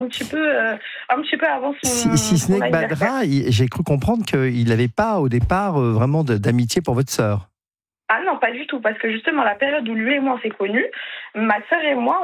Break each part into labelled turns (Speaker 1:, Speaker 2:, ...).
Speaker 1: un petit peu avant
Speaker 2: Si ce
Speaker 1: son
Speaker 2: n'est que
Speaker 1: anniversaire.
Speaker 2: Badra, j'ai cru comprendre qu'il n'avait pas au départ vraiment d'amitié pour votre sœur.
Speaker 1: Ah non, pas du tout, parce que justement, la période où lui et moi on s'est connus, ma sœur et moi,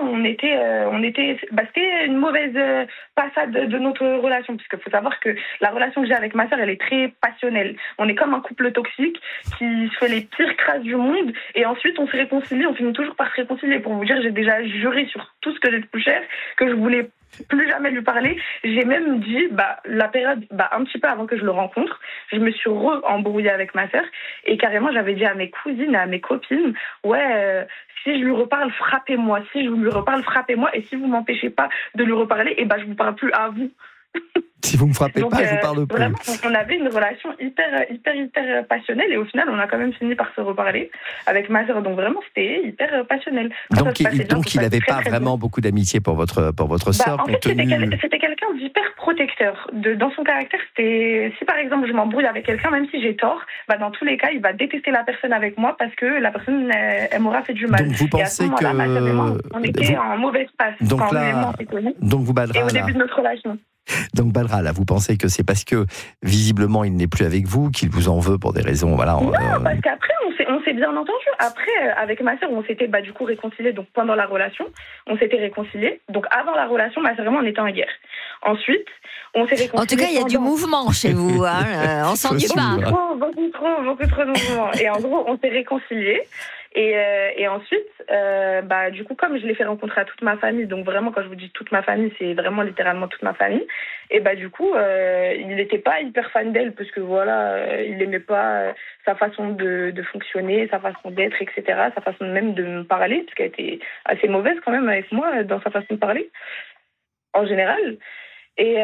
Speaker 1: c'était une mauvaise passade de notre relation, puisqu'il faut savoir que la relation que j'ai avec ma sœur, elle est très passionnelle. On est comme un couple toxique qui se fait les pires crasses du monde, et ensuite on se réconcilie, on finit toujours par se réconcilier. Pour vous dire, j'ai déjà juré sur tout ce que j'ai de plus cher, que je voulais plus jamais lui parler. J'ai même dit, la période, un petit peu avant que je le rencontre, je me suis re-embrouillée avec ma sœur, et carrément j'avais dit à mes cousines et à mes copines, si je lui reparle, frappez-moi. Si je lui reparle, frappez-moi. Et si vous m'empêchez pas de lui reparler, je vous parle plus à vous.
Speaker 2: Si vous me frappez
Speaker 1: Donc,
Speaker 2: pas, je vous parle plus.
Speaker 1: Vraiment, on avait une relation hyper passionnelle, et au final, on a quand même fini par se reparler avec ma sœur. Donc vraiment, c'était hyper passionnel.
Speaker 2: Donc il n'avait pas vraiment beaucoup d'amitié pour votre sœur.
Speaker 1: En fait, c'était quelqu'un d'hyper protecteur. Dans son caractère, si par exemple je m'embrouille avec quelqu'un, même si j'ai tort, dans tous les cas, il va détester la personne avec moi parce que la personne, elle m'aura fait du mal.
Speaker 2: Donc vous pensez que
Speaker 1: ma sœur et moi, on était en mauvaise passe.
Speaker 2: Donc vous Badra,
Speaker 1: et au début de notre relation.
Speaker 2: Donc Badra, là, vous pensez que c'est parce que visiblement il n'est plus avec vous, qu'il vous en veut pour des raisons, voilà.
Speaker 1: Non, parce qu'après on s'est bien entendu. Après, avec ma sœur, on s'était du coup réconciliés. Donc pendant la relation, on s'était réconciliés. Donc avant la relation, ma sœur et moi, on était en guerre. Ensuite, on s'est réconciliés.
Speaker 3: En tout cas, il y a du mouvement chez vous. On s'ennuie pas.
Speaker 1: Beaucoup trop de mouvement. Et en gros, on s'est réconciliés. Et ensuite, du coup, comme je l'ai fait rencontrer à toute ma famille, donc vraiment, quand je vous dis toute ma famille, c'est vraiment littéralement toute ma famille. Et du coup, il n'était pas hyper fan d'elle, parce que voilà, il n'aimait pas sa façon de fonctionner, sa façon d'être, etc., sa façon même de me parler, parce qu'elle était assez mauvaise quand même avec moi dans sa façon de parler, en général. Et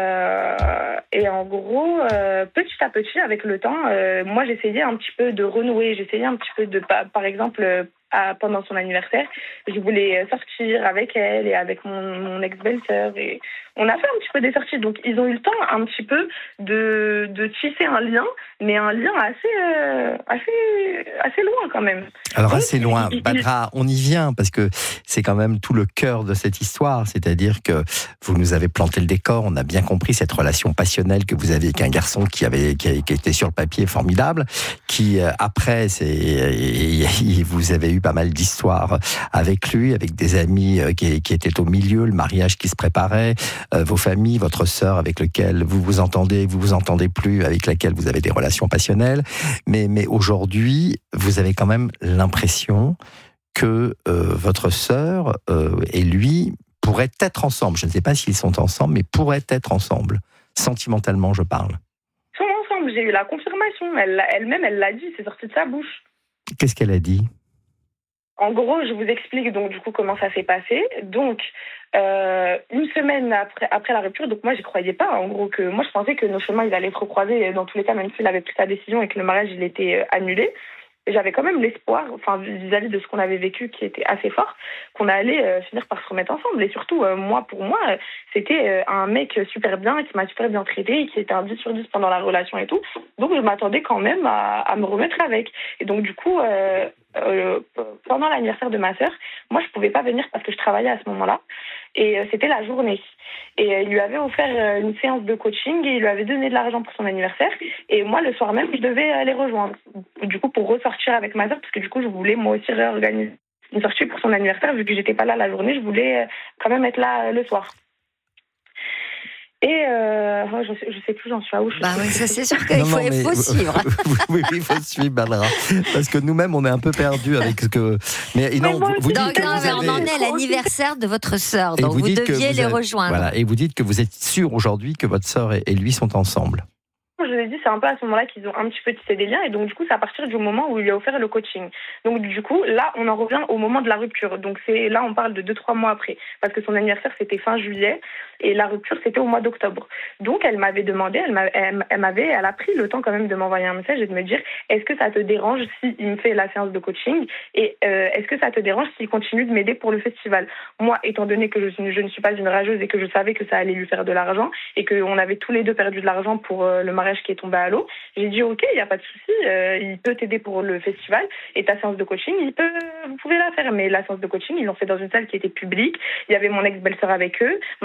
Speaker 1: en gros, petit à petit, avec le temps, moi, j'essayais un petit peu de renouer. J'essayais un petit peu de, par exemple, pendant son anniversaire, je voulais sortir avec elle et avec mon ex-belle-sœur. Et on a fait un petit peu des sorties. Donc, ils ont eu le temps un petit peu de tisser un lien, mais un lien assez loin quand même.
Speaker 2: Alors assez loin, Badra, on y vient parce que c'est quand même tout le cœur de cette histoire, c'est-à-dire que vous nous avez planté le décor, on a bien compris cette relation passionnelle que vous aviez avec un garçon qui était sur le papier formidable, qui après, vous avez eu pas mal d'histoires avec lui, avec des amis qui étaient au milieu, le mariage qui se préparait, vos familles, votre sœur avec lequel vous vous entendez plus, avec laquelle vous avez des relations passionnelles, mais aujourd'hui, vous avez quand même l'impression que votre sœur et lui pourraient être ensemble. Je ne sais pas s'ils sont ensemble, mais pourraient être ensemble. Sentimentalement, je parle.
Speaker 1: Ils sont ensemble, j'ai eu la confirmation. Elle-même, elle l'a dit, c'est sorti de sa bouche.
Speaker 2: Qu'est-ce qu'elle a dit ?
Speaker 1: En gros, je vous explique donc du coup comment ça s'est passé. Donc, une semaine après la rupture, donc moi j'y croyais pas. En gros, que moi je pensais que nos chemins ils allaient se recroiser dans tous les cas, même s'il avait pris sa décision et que le mariage il était annulé. J'avais quand même l'espoir, vis-à-vis de ce qu'on avait vécu, qui était assez fort, qu'on allait finir par se remettre ensemble. Et surtout, pour moi, c'était un mec super bien, qui m'a super bien traité, qui était un 10 sur 10 pendant la relation et tout. Donc, je m'attendais quand même à me remettre avec. Et donc, du coup, pendant l'anniversaire de ma sœur, moi, je pouvais pas venir parce que je travaillais à ce moment-là. Et c'était la journée. Et il lui avait offert une séance de coaching et il lui avait donné de l'argent pour son anniversaire. Et moi, le soir même, je devais les rejoindre. Du coup, pour ressortir avec ma sœur, parce que du coup, je voulais moi aussi réorganiser une sortie pour son anniversaire. Vu que j'étais pas là la journée, je voulais quand même être là le soir. Et je sais plus, j'en suis à où.
Speaker 3: Ça c'est sûr qu'il faut suivre.
Speaker 2: Oui, il faut suivre, Badra. Parce que nous-mêmes, on est un peu perdus avec ce que.
Speaker 3: On en est à l'anniversaire de votre sœur, donc vous deviez les rejoindre.
Speaker 2: Voilà, et vous dites que vous êtes sûr aujourd'hui que votre sœur et lui sont ensemble.
Speaker 1: Je vous ai dit, c'est un peu à ce moment-là qu'ils ont un petit peu tissé des liens. Et donc, du coup, c'est à partir du moment où il lui a offert le coaching. Donc, du coup, là, on en revient au moment de la rupture. Donc, là, on parle de 2-3 mois après. Parce que son anniversaire, c'était fin juillet. Et la rupture, c'était au mois d'octobre. Donc, elle m'avait demandé, elle a pris le temps quand même de m'envoyer un message et de me dire, est-ce que ça te dérange s'il me fait la séance de coaching? Et est-ce que ça te dérange s'il continue de m'aider pour le festival? Moi, étant donné que je ne suis pas une rageuse et que je savais que ça allait lui faire de l'argent et qu'on avait tous les deux perdu de l'argent pour le mariage qui est tombé à l'eau, j'ai dit ok, il n'y a pas de souci, il peut t'aider pour le festival et ta séance de coaching, vous pouvez la faire. Mais la séance de coaching, ils l'ont fait dans une salle qui était publique, il y avait mon ex-belle-sœur avec eux, mon ex-belle-sœur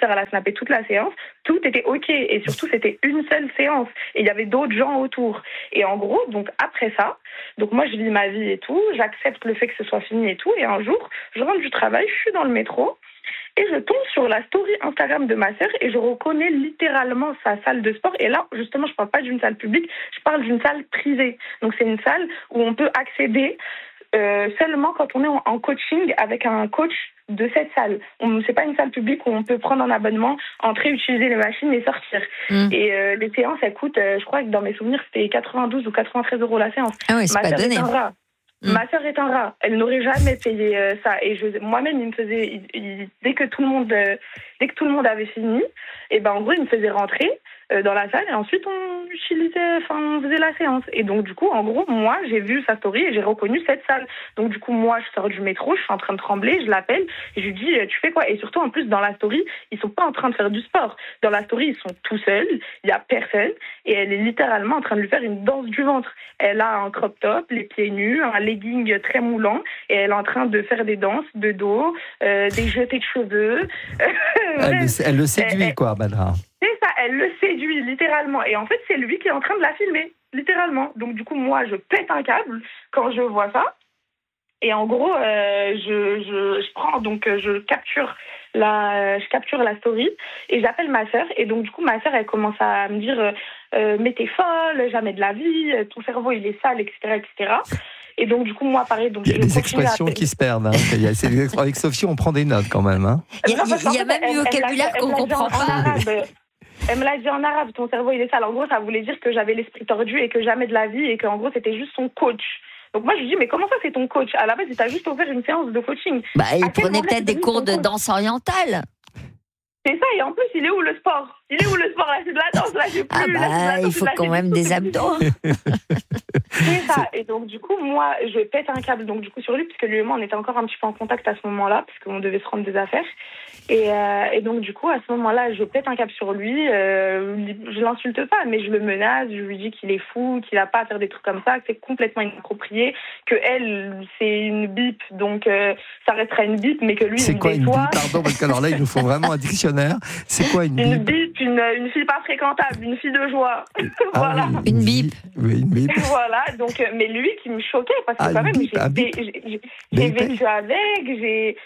Speaker 1: sœur, elle a snappé toute la séance. Tout était OK. Et surtout, c'était une seule séance. Et il y avait d'autres gens autour. Et en gros, donc après ça, donc moi, je vis ma vie et tout. J'accepte le fait que ce soit fini et tout. Et un jour, je rentre du travail, je suis dans le métro. Et je tombe sur la story Instagram de ma sœur et je reconnais littéralement sa salle de sport. Et là, justement, je ne parle pas d'une salle publique, je parle d'une salle privée. Donc, c'est une salle où on peut accéder seulement quand on est en coaching avec un coach de cette salle. C'est pas une salle publique où on peut prendre un abonnement, entrer, utiliser les machines et sortir. Et les séances, elles coûtent, je crois que dans mes souvenirs, c'était 92 ou 93 € la séance.
Speaker 3: Ah oui, c'est pas donné.
Speaker 1: Ma sœur est un rat. Elle n'aurait jamais payé ça. Et moi-même, il me faisait, dès que tout le monde avait fini, et ben en gros, il me faisait rentrer dans la salle et ensuite on faisait la séance. Et donc du coup, en gros, moi, j'ai vu sa story et j'ai reconnu cette salle. Donc du coup, moi, je sors du métro, je suis en train de trembler, je l'appelle et je lui dis, tu fais quoi? Et surtout, en plus, dans la story, ils sont pas en train de faire du sport. Dans la story, ils sont tout seuls, il y a personne et elle est littéralement en train de lui faire une danse du ventre. Elle a un crop top, les pieds nus, un legging très moulant et elle est en train de faire des danses de dos, des jetés de cheveux.
Speaker 2: Elle le séduit, quoi, Badra.
Speaker 1: C'est ça, elle le séduit littéralement. Et en fait, c'est lui qui est en train de la filmer, littéralement. Donc du coup, moi, je pète un câble quand je vois ça. Et en gros, je capture la story et j'appelle ma sœur. Et donc du coup, ma sœur, elle commence à me dire mais t'es folle, jamais de la vie, ton cerveau il est sale, etc., etc. Et donc du coup, moi, pareil. Donc
Speaker 2: il y a des expressions qui se perdent. Avec Sophie, on prend des notes quand même. Hein.
Speaker 3: Il y a même du vocabulaire qu'on comprend pas.
Speaker 1: Elle me l'a dit en arabe, ton cerveau il est sale. En gros, ça voulait dire que j'avais l'esprit tordu et que jamais de la vie et qu'en gros, c'était juste son coach. Donc moi, je lui dis, mais comment ça, c'est ton coach? À la base, il t'a juste offert une séance de coaching.
Speaker 3: Bah, il prenait peut-être des cours de danse orientale.
Speaker 1: C'est ça, et en plus, il est où le sport? Il est où le sport? Là, c'est de la danse, là, j'ai plus.
Speaker 3: Ah bah, il faut quand même des abdos.
Speaker 1: C'est ça, et donc du coup, moi, je pète un câble donc du coup sur lui, puisque lui et moi, on était encore un petit peu en contact à ce moment-là, puisqu'on devait se rendre des affaires. Et donc du coup, à ce moment-là, je pète un câble sur lui, je l'insulte pas, mais je le menace, je lui dis qu'il est fou, qu'il n'a pas à faire des trucs comme ça, que c'est complètement inapproprié, que elle, c'est une bip, donc ça restera une bip, mais que lui,
Speaker 2: c'est quoi une bip? Pardon, parce que alors là, il nous faut vraiment un dictionnaire. C'est quoi une bip?
Speaker 1: Une bip, une fille pas fréquentable, une fille de joie. Voilà.
Speaker 2: Oui,
Speaker 3: une bip.
Speaker 2: Oui, une bip.
Speaker 1: Voilà, donc, mais lui qui me choquait, parce que quand même, j'ai vécu avec,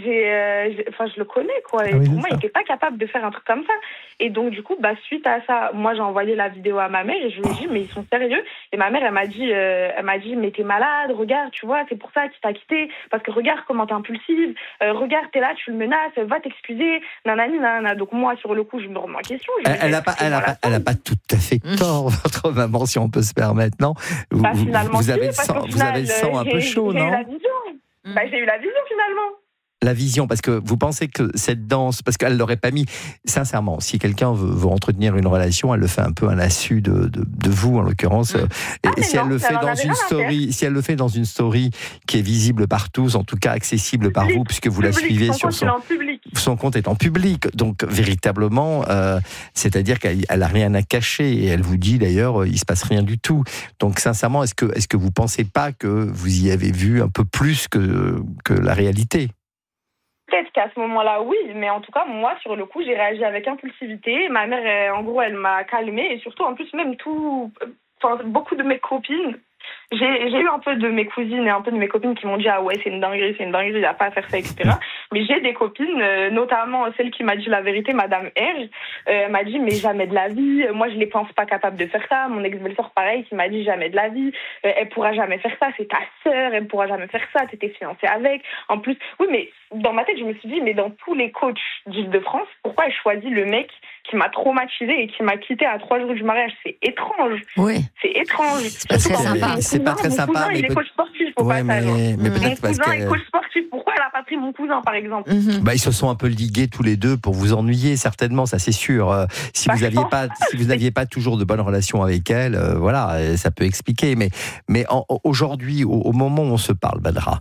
Speaker 1: je le connais, quoi. Et pour moi, il n'était pas capable de faire un truc comme ça. Et donc, du coup, suite à ça, moi, j'ai envoyé la vidéo à ma mère et je lui ai dit, mais ils sont sérieux? Et ma mère, elle m'a dit, mais t'es malade, regarde, tu vois, c'est pour ça qu'il t'a quitté. Parce que regarde comment t'es impulsive. Regarde, t'es là, tu le menaces, va t'excuser. Nanani, nanana. Donc, moi, sur le coup, je me remets en question.
Speaker 2: Elle a pas tout à fait tort, votre maman, si on peut se permettre, non? Vous avez le sang un peu chaud, non?
Speaker 1: J'ai eu la vision, finalement.
Speaker 2: La vision, parce que vous pensez que cette danse, parce qu'elle l'aurait pas mis, sincèrement, si quelqu'un veut entretenir une relation, elle le fait un peu à l'insu de vous, en l'occurrence. Et si elle le fait dans une story, si elle le fait dans une story qui est visible par tous, en tout cas accessible par vous, puisque vous la suivez sur son compte est en public, donc véritablement, c'est-à-dire qu'elle a rien à cacher et elle vous dit d'ailleurs, il se passe rien du tout. Donc sincèrement, est-ce que vous pensez pas que vous y avez vu un peu plus que la réalité?
Speaker 1: Peut-être qu'à ce moment-là, oui, mais en tout cas, moi, sur le coup, j'ai réagi avec impulsivité. Ma mère, en gros, elle m'a calmée et surtout, en plus, même beaucoup de mes copines, j'ai eu un peu de mes cousines et un peu de mes copines qui m'ont dit « Ah ouais, c'est une dinguerie, il n'y a pas à faire ça, etc. » Mais j'ai des copines, notamment celle qui m'a dit la vérité, Madame Herge, m'a dit « Mais jamais de la vie, moi je les pense pas capables de faire ça. » Mon ex-belle-sœur, pareil, qui m'a dit « Jamais de la vie, elle pourra jamais faire ça, c'est ta sœur, elle pourra jamais faire ça, t'étais fiancée avec. » En plus, oui, mais dans ma tête, je me suis dit « Mais dans tous les coachs d'Île-de-France, pourquoi elle choisit le mec qui m'a traumatisée et qui m'a quittée à 3 jours du mariage? C'est étrange.
Speaker 3: Oui.
Speaker 1: C'est étrange.
Speaker 3: C'est pas très sympa.
Speaker 2: C'est pas très sympa.
Speaker 1: Mon cousin, il est coach sportif, faut pas
Speaker 2: mais peut-être
Speaker 1: mon cousin est coach sportif. Pourquoi elle a pas pris mon cousin, par exemple?
Speaker 2: Ils se sont un peu ligués tous les deux pour vous ennuyer, certainement, ça c'est sûr. Si vous n'aviez pas toujours de bonnes relations avec elle, voilà, ça peut expliquer. Mais aujourd'hui, au moment où on se parle, Badra,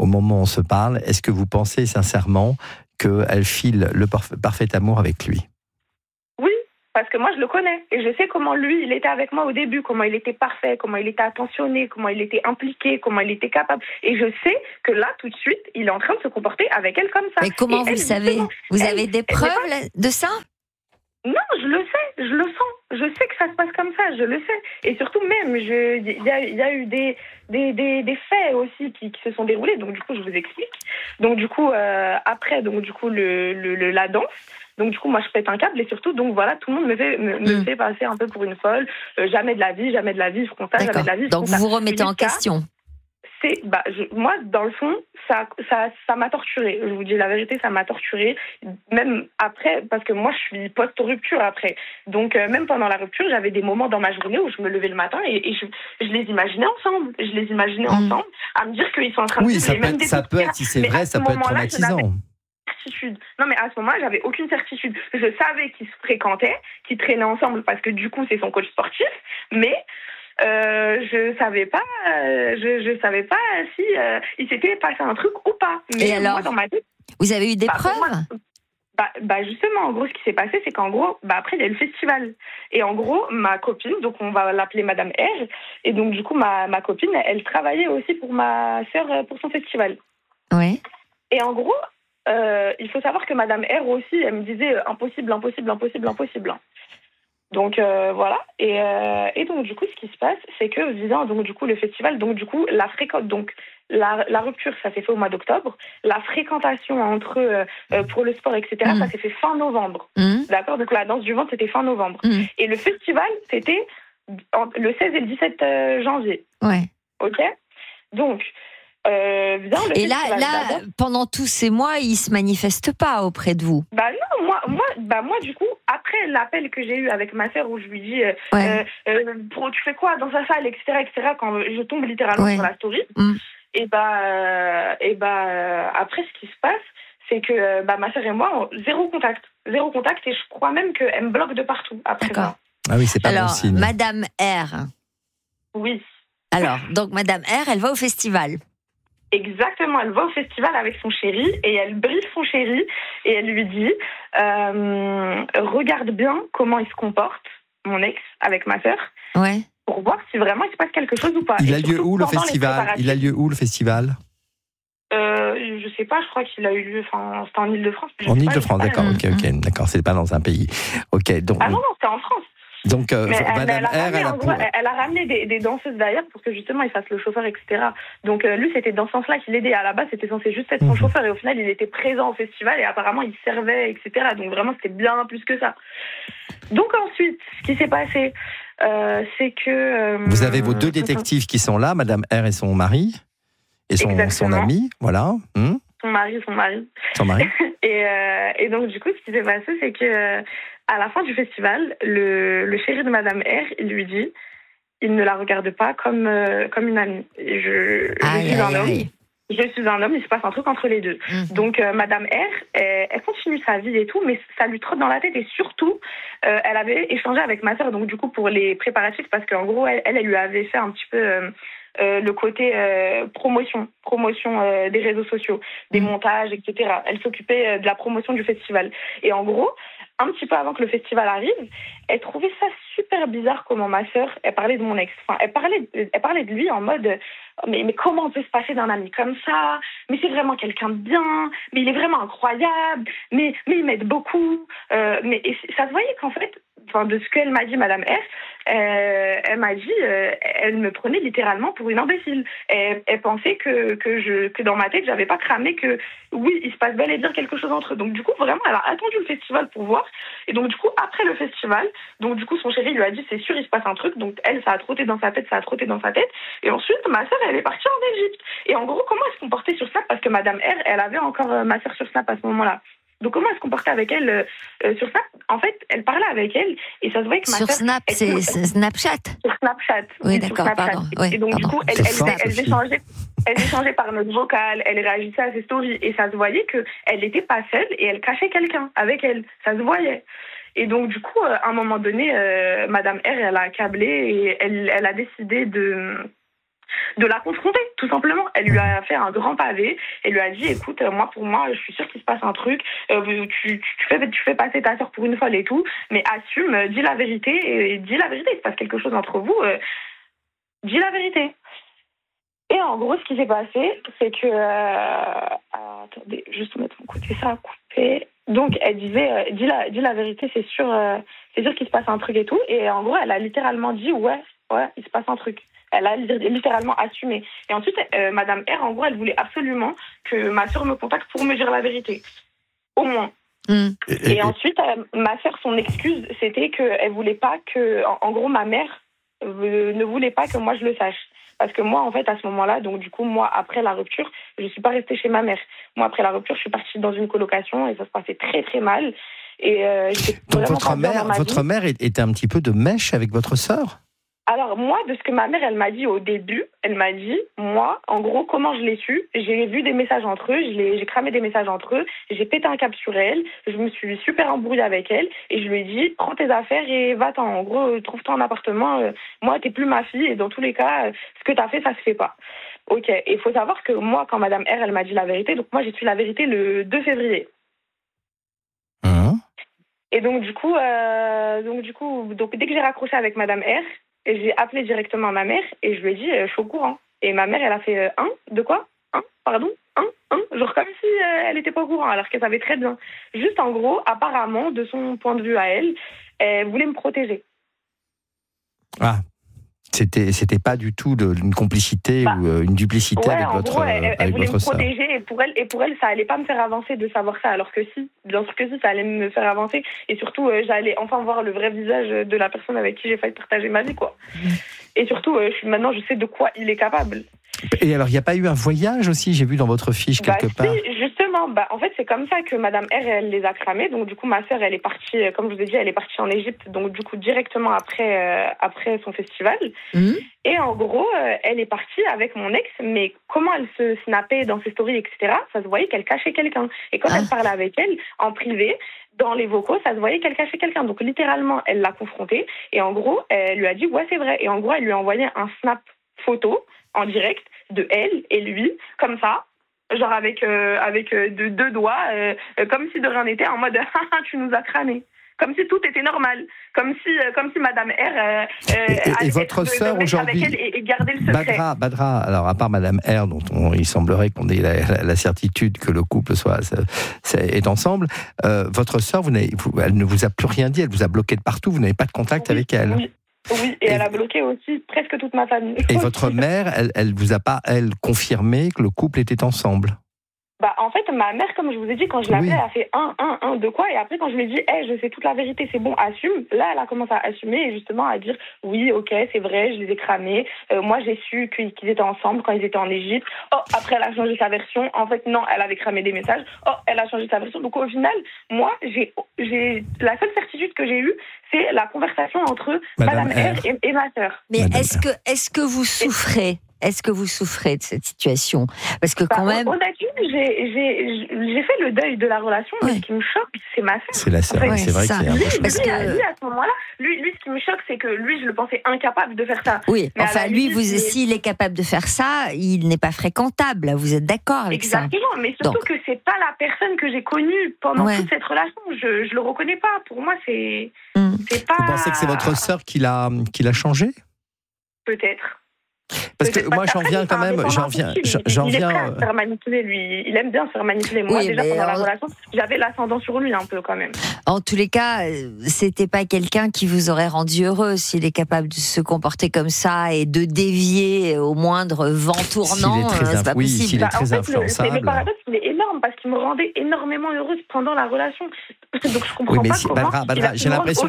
Speaker 2: est-ce que vous pensez sincèrement qu'elle file le parfait amour avec lui?
Speaker 1: Parce que moi, je le connais. Et je sais comment lui, il était avec moi au début, comment il était parfait, comment il était attentionné, comment il était impliqué, comment il était capable. Et je sais que là, tout de suite, il est en train de se comporter avec elle comme ça.
Speaker 3: Mais comment vous le savez ? Vous avez des preuves de ça ?
Speaker 1: Non, je le sais, je le sens. Je sais que ça se passe comme ça, je le sais. Et surtout même, il y a eu des faits aussi qui se sont déroulés. Donc du coup, je vous explique. Donc du coup, après, donc du coup, la danse. Donc du coup, moi, je pète un câble et surtout, donc voilà, tout le monde me fait passer un peu pour une folle. Jamais de la vie, je compte jamais de la vie.
Speaker 3: Donc vous vous remettez en question.
Speaker 1: Moi, dans le fond, ça m'a torturée. Je vous dis la vérité, ça m'a torturée. Même après, parce que moi, je suis post-rupture après. Donc, même pendant la rupture, j'avais des moments dans ma journée où je me levais le matin et je les imaginais ensemble. Je les imaginais ensemble, à me dire qu'ils sont en train de vivre les mêmes
Speaker 2: ça peut être, si c'est vrai, ça peut être traumatisant.
Speaker 1: Non, mais à ce moment-là, j'avais aucune certitude. Je savais qu'ils se fréquentaient, qu'ils traînaient ensemble parce que du coup, c'est son coach sportif, mais je savais pas si il s'était passé un truc ou pas. Mais
Speaker 3: et alors,
Speaker 1: moi, dans ma tête,
Speaker 3: vous avez eu des preuves?
Speaker 1: Justement, en gros, ce qui s'est passé, c'est qu'en gros, après, il y a eu le festival. Et en gros, ma copine, donc on va l'appeler Madame R, et donc du coup, ma copine, elle travaillait aussi pour ma sœur pour son festival.
Speaker 3: Oui.
Speaker 1: Et en gros, il faut savoir que Madame R aussi, elle me disait impossible. Donc voilà, et donc du coup ce qui se passe, c'est que visant donc du coup le festival, donc du coup la rupture, ça s'est fait au mois d'octobre, la fréquentation entre eux pour le sport, etc. Ça s'est fait fin novembre, d'accord, donc la danse du ventre c'était fin novembre, et le festival c'était le 16 et le 17 janvier.
Speaker 3: Ouais.
Speaker 1: Ok, donc
Speaker 3: et là, pendant tous ces mois, il se manifeste pas auprès de vous?
Speaker 1: Non, moi, du coup, après l'appel que j'ai eu avec ma sœur où je lui dis, tu fais quoi dans sa salle, etc., quand je tombe littéralement sur la story, et après, ce qui se passe, c'est que ma sœur et moi, zéro contact, et je crois même qu'elle me bloque de partout après ça.
Speaker 2: Ah oui, c'est pas bon signe.
Speaker 3: Madame R.
Speaker 1: Oui.
Speaker 3: Alors, donc Madame R, elle va au festival.
Speaker 1: Exactement, elle va au festival avec son chéri et elle briefe son chéri et elle lui dit regarde bien comment il se comporte, mon ex, avec ma sœur, pour voir si vraiment il se passe quelque chose ou pas.
Speaker 2: Il a lieu où le festival?
Speaker 1: Je sais pas, je crois qu'il a eu lieu, c'était en Ile-de-France.
Speaker 2: En Ile-de-France, d'accord, ok, d'accord, c'est pas dans un pays. Ok, donc.
Speaker 1: Ah non, c'était en France.
Speaker 2: Donc, Madame R,
Speaker 1: elle a ramené des danseuses d'ailleurs pour que justement il fasse le chauffeur, etc. Donc lui, c'était dans ce sens-là qu'il aidait. À la base, c'était censé juste être son chauffeur et au final, il était présent au festival et apparemment, il servait, etc. Donc vraiment, c'était bien plus que ça. Donc ensuite, ce qui s'est passé, c'est que...
Speaker 2: vous avez vos deux détectives qui sont là, Madame R et son mari, et son ami, voilà.
Speaker 1: Son mari. Et donc du coup, ce qui s'est passé, c'est que à la fin du festival, le chéri de Madame R, il lui dit, il ne la regarde pas comme une amie. Je suis un homme, il se passe un truc entre les deux. Donc Madame R, elle continue sa vie et tout, mais ça lui trotte dans la tête et surtout, elle avait échangé avec ma sœur, donc du coup pour les préparatifs, parce qu'en gros, elle lui avait fait un petit peu le côté promotion des réseaux sociaux, des montages, etc. Elle s'occupait de la promotion du festival. Et en gros, un petit peu avant que le festival arrive, elle trouvait ça super bizarre comment ma sœur, elle parlait de mon ex. Enfin, elle parlait de lui en mode mais comment on peut se passer d'un ami comme ça? Mais c'est vraiment quelqu'un de bien, mais il est vraiment incroyable, mais il m'aide beaucoup. Et ça se voyait qu'en fait, de ce qu'elle m'a dit, Madame R, elle m'a dit, elle me prenait littéralement pour une imbécile. Elle pensait que dans ma tête, j'avais pas cramé que oui, il se passe bel et bien quelque chose entre eux. Donc du coup, vraiment, elle a attendu le festival pour voir. Et donc du coup, après le festival, donc du coup, son chéri lui a dit, c'est sûr, il se passe un truc. Donc elle, ça a trotté dans sa tête. Et ensuite, ma sœur, elle est partie en Égypte. Et en gros, comment elle se comportait sur Snap? Parce que Madame R, elle avait encore ma sœur sur Snap à ce moment-là. Donc comment elle se comportait avec elle sur Snap? En fait, elle parlait avec elle et ça se voyait que ma sœur...
Speaker 3: Sur Snap, c'est Snapchat?
Speaker 1: Sur Snapchat.
Speaker 3: Oui, d'accord, pardon. Oui,
Speaker 1: et donc du coup, elle échangeait par notre vocal, elle réagissait à ses stories et ça se voyait qu'elle n'était pas seule et elle cachait quelqu'un avec elle. Ça se voyait. Et donc du coup, à un moment donné, Madame R, elle a câblé et elle a décidé de la confronter, tout simplement. Elle lui a fait un grand pavé et lui a dit, écoute, pour moi, je suis sûre qu'il se passe un truc, tu fais passer ta sœur pour une folle et tout, mais assume, dis la vérité, et dis la vérité, il se passe quelque chose entre vous, dis la vérité. Et en gros, ce qui s'est passé, c'est que... attendez, juste mettre mon côté, ça a coupé. Donc, elle disait, dis la vérité, c'est sûr qu'il se passe un truc et tout. Et en gros, elle a littéralement dit, ouais, il se passe un truc. Elle a littéralement assumé. Et ensuite, Madame R, en gros, elle voulait absolument que ma sœur me contacte pour me dire la vérité. Au moins. Et ensuite, ma sœur, son excuse, c'était qu'elle voulait pas que... En gros, ma mère ne voulait pas que moi, je le sache. Parce que moi, en fait, à ce moment-là, donc du coup, moi, après la rupture, je ne suis pas restée chez ma mère. Moi, après la rupture, je suis partie dans une colocation et ça se passait très, très mal. Et
Speaker 2: donc votre mère était un petit peu de mèche avec votre sœur ?
Speaker 1: Alors moi, de ce que ma mère, elle m'a dit au début, elle m'a dit, moi, en gros, comment je l'ai su, j'ai vu des messages entre eux, j'ai cramé des messages entre eux, j'ai pété un câble sur elle, je me suis super embrouillée avec elle, et je lui ai dit, prends tes affaires et va-t'en. En gros, trouve-toi un appartement, moi, t'es plus ma fille, et dans tous les cas, ce que t'as fait, ça se fait pas. Ok, et il faut savoir que moi, quand Madame R, elle m'a dit la vérité, donc moi, j'ai su la vérité le 2 février. Et donc, du coup, dès que j'ai raccroché avec Madame R, j'ai appelé directement ma mère et je lui ai dit, je suis au courant. Et ma mère, elle a fait, de quoi ? Pardon ? Genre comme si elle n'était pas au courant, alors qu'elle savait très bien. Juste en gros, apparemment, de son point de vue à elle, elle voulait me protéger.
Speaker 2: Ah, c'était pas du tout une complicité ou une duplicité avec votre sœur.
Speaker 1: Elle voulait me protéger et pour elle, ça allait pas me faire avancer de savoir ça, alors que si, bien sûr que si, ça allait me faire avancer. Et surtout, j'allais enfin voir le vrai visage de la personne avec qui j'ai failli partager ma vie, quoi. Et surtout, maintenant, je sais de quoi il est capable.
Speaker 2: Et alors, il n'y a pas eu un voyage aussi, j'ai vu dans votre fiche quelque part.
Speaker 1: Si, justement, en fait, c'est comme ça que Madame R, elle les a cramés. Donc, du coup, ma sœur, elle est partie, comme je vous ai dit, elle est partie en Égypte, donc du coup, directement après son festival. Et en gros, elle est partie avec mon ex, mais comment elle se snappait dans ses stories, etc., ça se voyait qu'elle cachait quelqu'un. Et quand elle parlait avec elle, en privé, dans les vocaux, ça se voyait qu'elle cachait quelqu'un. Donc, littéralement, elle l'a confrontée. Et en gros, elle lui a dit, ouais, c'est vrai. Et en gros, elle lui a envoyé un snap photo en direct de elle et lui, comme ça, genre avec deux doigts, comme si de rien n'était, en mode tu nous as cramé. Comme si tout était normal, comme si Madame R
Speaker 2: et votre sœur aujourd'hui
Speaker 1: et garder le secret.
Speaker 2: Badra, alors à part Madame R, dont il semblerait qu'on ait la certitude que le couple est ensemble, votre sœur, elle ne vous a plus rien dit, elle vous a bloqué de partout, vous n'avez pas de contact avec elle.
Speaker 1: Oui, et elle a bloqué aussi presque toute ma famille.
Speaker 2: Et votre mère, elle vous a pas, elle, confirmé que le couple était ensemble ?
Speaker 1: En fait, ma mère, comme je vous ai dit, quand je l'appelais, elle a fait de quoi ? Et après, quand je lui ai dit, je sais toute la vérité, c'est bon, assume. Là, elle a commencé à assumer et justement à dire, oui, ok, c'est vrai, je les ai cramés. Moi, j'ai su qu'ils étaient ensemble quand ils étaient en Égypte. Oh, après, elle a changé sa version. En fait, non, elle avait cramé des messages. Oh, elle a changé sa version. Donc, au final, moi, j'ai la seule certitude que j'ai eue, c'est la conversation entre Madame R et ma sœur.
Speaker 3: Mais est-ce que vous souffrez ? Est-ce que vous souffrez de cette situation ? Parce que quand même...
Speaker 1: Honnêtement, j'ai fait le deuil de la relation, mais ce qui me choque, c'est ma sœur.
Speaker 2: C'est la sœur, c'est vrai que c'est un peu...
Speaker 1: Parce que lui, à ce moment-là, lui, ce qui me choque, c'est que lui, je le pensais incapable de faire ça.
Speaker 3: Oui, mais enfin, lui, s'il est capable de faire ça, il n'est pas fréquentable. Vous êtes d'accord avec ça ?
Speaker 1: Exactement, mais surtout que c'est pas la personne que j'ai connue pendant toute cette relation. Je le reconnais pas. Pour moi, c'est pas...
Speaker 2: Vous pensez que c'est votre sœur qui l'a changé ?
Speaker 1: Peut-être.
Speaker 2: Parce que moi, j'en viens quand même.
Speaker 1: Il est prêt à se faire manipuler, lui. Il aime bien se faire manipuler. Moi, déjà, pendant la relation, j'avais l'ascendant sur lui un peu quand même.
Speaker 3: En tous les cas, c'était pas quelqu'un qui vous aurait rendu heureux s'il est capable de se comporter comme ça et de dévier au moindre vent tournant. C'est pas possible.
Speaker 2: S'il est très influençable.
Speaker 1: Le paradoxe, il est énorme parce qu'il me rendait énormément heureuse pendant la relation. Donc je comprends pas comment.
Speaker 2: Badra, j'ai l'impression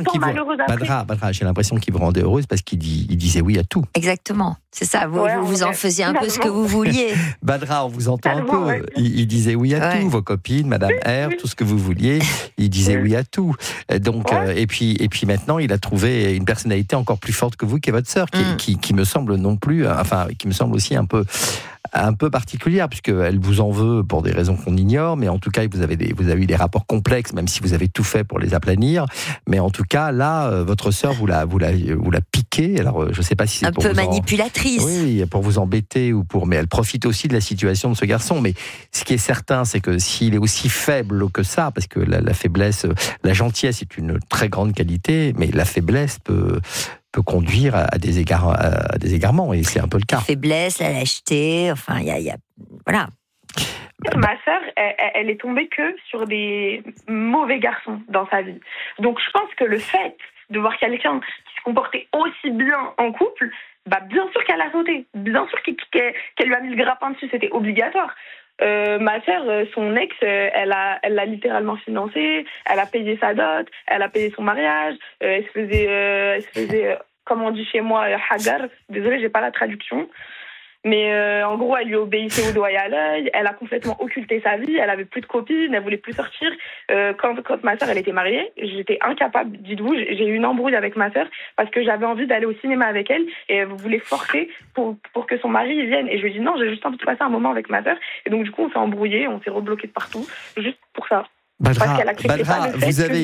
Speaker 2: qu'il vous rendait heureuse parce qu'il disait oui à tout.
Speaker 3: Exactement. C'est ça, vous en faisiez un peu ce que vous vouliez.
Speaker 2: Badra, on vous entend un peu. Il disait oui à tout, vos copines, Madame R, tout ce que vous vouliez, il disait oui à tout. Donc, et puis maintenant, il a trouvé une personnalité encore plus forte que vous, qui est votre sœur, qui me semble non plus, qui me semble aussi un peu un peu particulière, puisqu'elle vous en veut pour des raisons qu'on ignore, mais en tout cas, vous avez eu des rapports complexes, même si vous avez tout fait pour les aplanir. Mais en tout cas, là, votre sœur vous l'a piqué. Alors, je ne sais pas si c'est
Speaker 3: un
Speaker 2: pour
Speaker 3: peu manipulatrice.
Speaker 2: Oui, pour vous embêter mais elle profite aussi de la situation de ce garçon. Mais ce qui est certain, c'est que s'il est aussi faible que ça, parce que la faiblesse, la gentillesse est une très grande qualité, mais la faiblesse peut conduire à des égarements, et c'est un peu le cas.
Speaker 3: La faiblesse, la lâcheté, enfin, il y a voilà.
Speaker 1: Ma sœur, elle est tombée que sur des mauvais garçons dans sa vie. Donc je pense que le fait de voir quelqu'un qui se comportait aussi bien en couple, bien sûr qu'elle a sauté, bien sûr qu'elle lui a mis le grappin dessus, c'était obligatoire. Ma sœur, son ex, elle l'a littéralement financé, elle a payé sa dot, elle a payé son mariage, elle se faisait, comme on dit chez moi, hagar. Désolée, j'ai pas la traduction. Mais en gros, elle lui obéissait au doigt et à l'œil. Elle a complètement occulté sa vie. Elle avait plus de copines. Elle voulait plus sortir. Quand ma sœur elle était mariée, j'étais incapable. Dites-vous, j'ai eu une embrouille avec ma sœur parce que j'avais envie d'aller au cinéma avec elle et elle voulait forcer pour que son mari vienne. Et je lui ai dit non, j'ai juste envie de passer un moment avec ma sœur. Et donc du coup, on s'est embrouillé, on s'est rebloqué de partout, juste pour ça.
Speaker 2: Badra, vous avez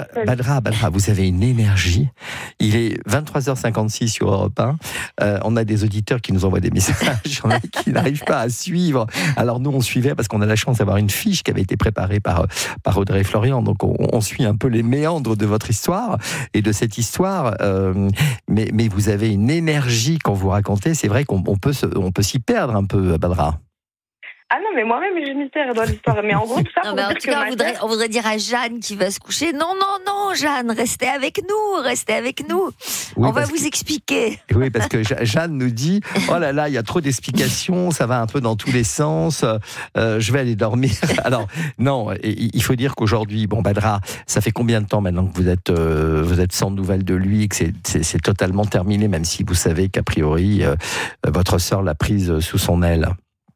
Speaker 2: une énergie. Il est 23h56 sur Europe 1. On a des auditeurs qui nous envoient des messages. Il y en a qui n'arrivent pas à suivre. Alors nous, on suivait parce qu'on a la chance d'avoir une fiche qui avait été préparée par Audrey et Florian. Donc on suit un peu les méandres de votre histoire et de cette histoire. Mais vous avez une énergie quand vous racontez. C'est vrai qu'on peut s'y perdre un peu, Badra.
Speaker 1: Ah non, mais moi-même, je m'y perds dans l'histoire. Mais en gros, tout ça pour dire que
Speaker 3: on voudrait dire à Jeanne qui va se coucher, non, Jeanne, restez avec nous. Oui, on va vous expliquer.
Speaker 2: Oui, parce que Jeanne nous dit, oh là là, il y a trop d'explications, ça va un peu dans tous les sens, je vais aller dormir. Alors, non, il faut dire qu'aujourd'hui, Badra, ça fait combien de temps maintenant que vous êtes sans nouvelles de lui, que c'est totalement terminé, même si vous savez qu'a priori, votre sœur l'a prise sous son aile?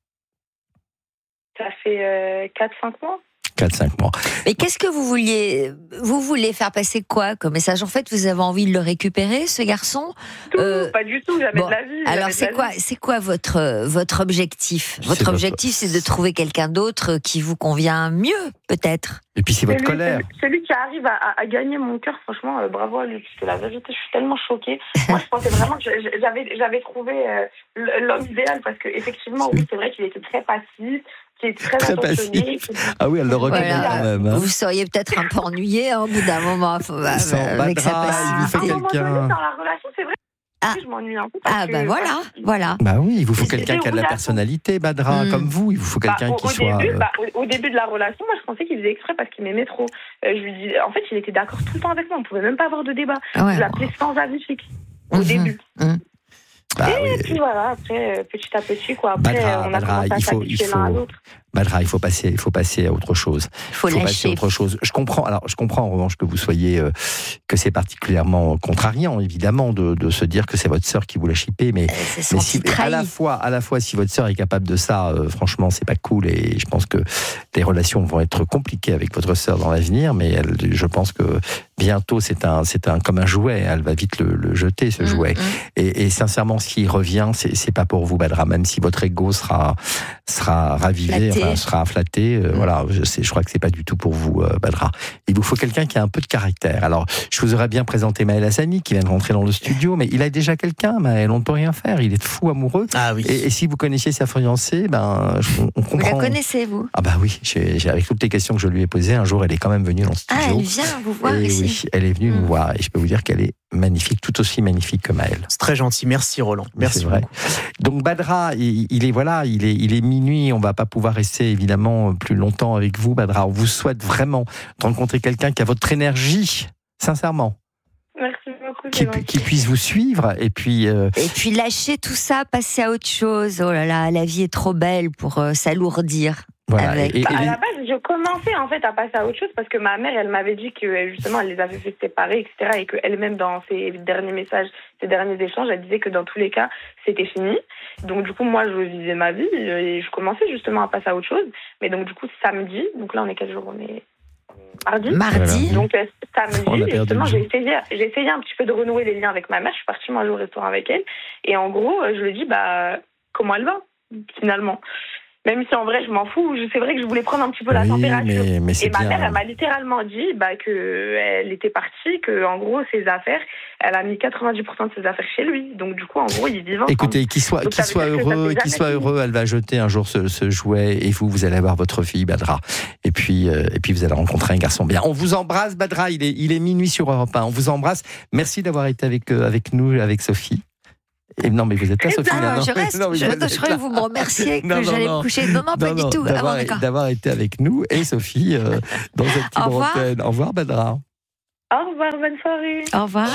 Speaker 1: Ça fait 4-5 mois.
Speaker 2: 4-5 mois.
Speaker 3: Mais qu'est-ce que vous voulez faire passer quoi comme message? En fait, vous avez envie de le récupérer, ce garçon?
Speaker 1: Pas du tout, jamais de la vie.
Speaker 3: Alors c'est quoi votre objectif? Votre objectif, c'est de trouver quelqu'un d'autre qui vous convient mieux, peut-être.
Speaker 2: Et puis c'est votre colère.
Speaker 1: Celui qui arrive à gagner mon cœur, franchement, bravo à lui. Parce que la vérité, je suis tellement choquée. Moi, je pensais vraiment que j'avais trouvé l'homme idéal parce que effectivement, oui, c'est vrai qu'il était très passif. Qui est très attentionné.
Speaker 2: Ah oui, elle le reconnaît quand même. Hein.
Speaker 3: Vous seriez peut-être un peu ennuyé au bout d'un moment avec sa passivité.
Speaker 1: Dans la relation, c'est vrai. Je m'ennuie un peu.
Speaker 3: Voilà.
Speaker 2: Bah oui, il vous faut quelqu'un qui a de la personnalité, Badra, comme vous. Il vous faut quelqu'un qui soit.
Speaker 1: Au début de la relation, moi, je pensais qu'il faisait exprès parce qu'il m'aimait trop. Je lui dis, en fait, il était d'accord tout le temps avec moi. On pouvait même pas avoir de débat. Je l'appelais sans avis fixe au début. Puis voilà, après, petit à petit, Après, on a commencé à s'habituer l'un à l'autre.
Speaker 2: Badra, il faut passer à autre chose.
Speaker 3: Il faut passer à autre chose.
Speaker 2: Je comprends en revanche que vous soyez, que c'est particulièrement contrariant, évidemment, de se dire que c'est votre sœur qui vous l'a chippé, mais si, à la fois, si votre sœur est capable de ça, franchement, c'est pas cool, et je pense que les relations vont être compliquées avec votre sœur dans l'avenir, mais je pense que bientôt, c'est comme un jouet, elle va vite le jeter, ce jouet. Et sincèrement, ce qui revient, c'est pas pour vous, Badra, même si votre ego sera ravivé, sera flatté. Voilà, je crois que c'est pas du tout pour vous, Badra. Il vous faut quelqu'un qui a un peu de caractère. Alors, je vous aurais bien présenté Maël Hassani, qui vient de rentrer dans le studio, mais il a déjà quelqu'un, Maël, on ne peut rien faire. Il est fou amoureux.
Speaker 4: Ah oui.
Speaker 2: Et si vous connaissiez sa fiancée, on comprend.
Speaker 3: Vous la connaissez, vous?
Speaker 2: Ah bah oui, avec toutes les questions que je lui ai posées, un jour, elle est quand même venue dans le studio.
Speaker 3: Ah, elle vient vous voir ici.
Speaker 2: Oui, elle est venue nous voir, et je peux vous dire qu'elle est magnifique, tout aussi magnifique que Maël.
Speaker 4: C'est très gentil, merci Roland. Merci beaucoup. Donc
Speaker 2: Badra, il est minuit, on va pas pouvoir rester évidemment plus longtemps avec vous, Badra. On vous souhaite vraiment de rencontrer quelqu'un qui a votre énergie, sincèrement.
Speaker 1: Merci beaucoup.
Speaker 2: Qui puisse vous suivre et puis
Speaker 3: lâcher tout ça, passer à autre chose. Oh là là, la vie est trop belle pour s'alourdir.
Speaker 2: Voilà.
Speaker 1: À la base, je commençais en fait à passer à autre chose parce que ma mère, elle m'avait dit que justement, elle les avait fait séparer, etc. Et qu'elle-même, dans ses derniers messages, ses derniers échanges, elle disait que dans tous les cas, c'était fini. Donc du coup, moi, je vivais ma vie et je commençais justement à passer à autre chose. Mais donc du coup, samedi, donc là, on est quel jour? On est mardi. Donc samedi, justement, j'ai essayé un petit peu de renouer les liens avec ma mère. Je suis partie manger au restaurant avec elle. Et en gros, je lui ai dit, comment elle va? finalement. Même si en vrai je m'en fous, c'est vrai que je voulais prendre un petit peu la température.
Speaker 2: Mais
Speaker 1: et ma mère, elle m'a littéralement dit qu'elle était partie, que en gros ses affaires, elle a mis 90% de ses affaires chez lui. Donc du coup, en gros, ils vivent ensemble.
Speaker 2: Écoutez, qu'il soit heureux, elle va jeter un jour ce jouet et vous allez avoir votre fille Badra. Et puis vous allez rencontrer un garçon bien. On vous embrasse, Badra. Il est minuit sur Europe 1. On vous embrasse. Merci d'avoir été avec nous, avec Sophie. Et non, mais vous êtes pas Sophie.
Speaker 3: Je reste. Je croyais que vous me remerciez, que j'allais me coucher. Non, pas du tout.
Speaker 2: D'avoir été avec nous et Sophie dans cette petite antenne. Au revoir, Badra.
Speaker 1: Au revoir, bonne soirée.
Speaker 3: Au revoir.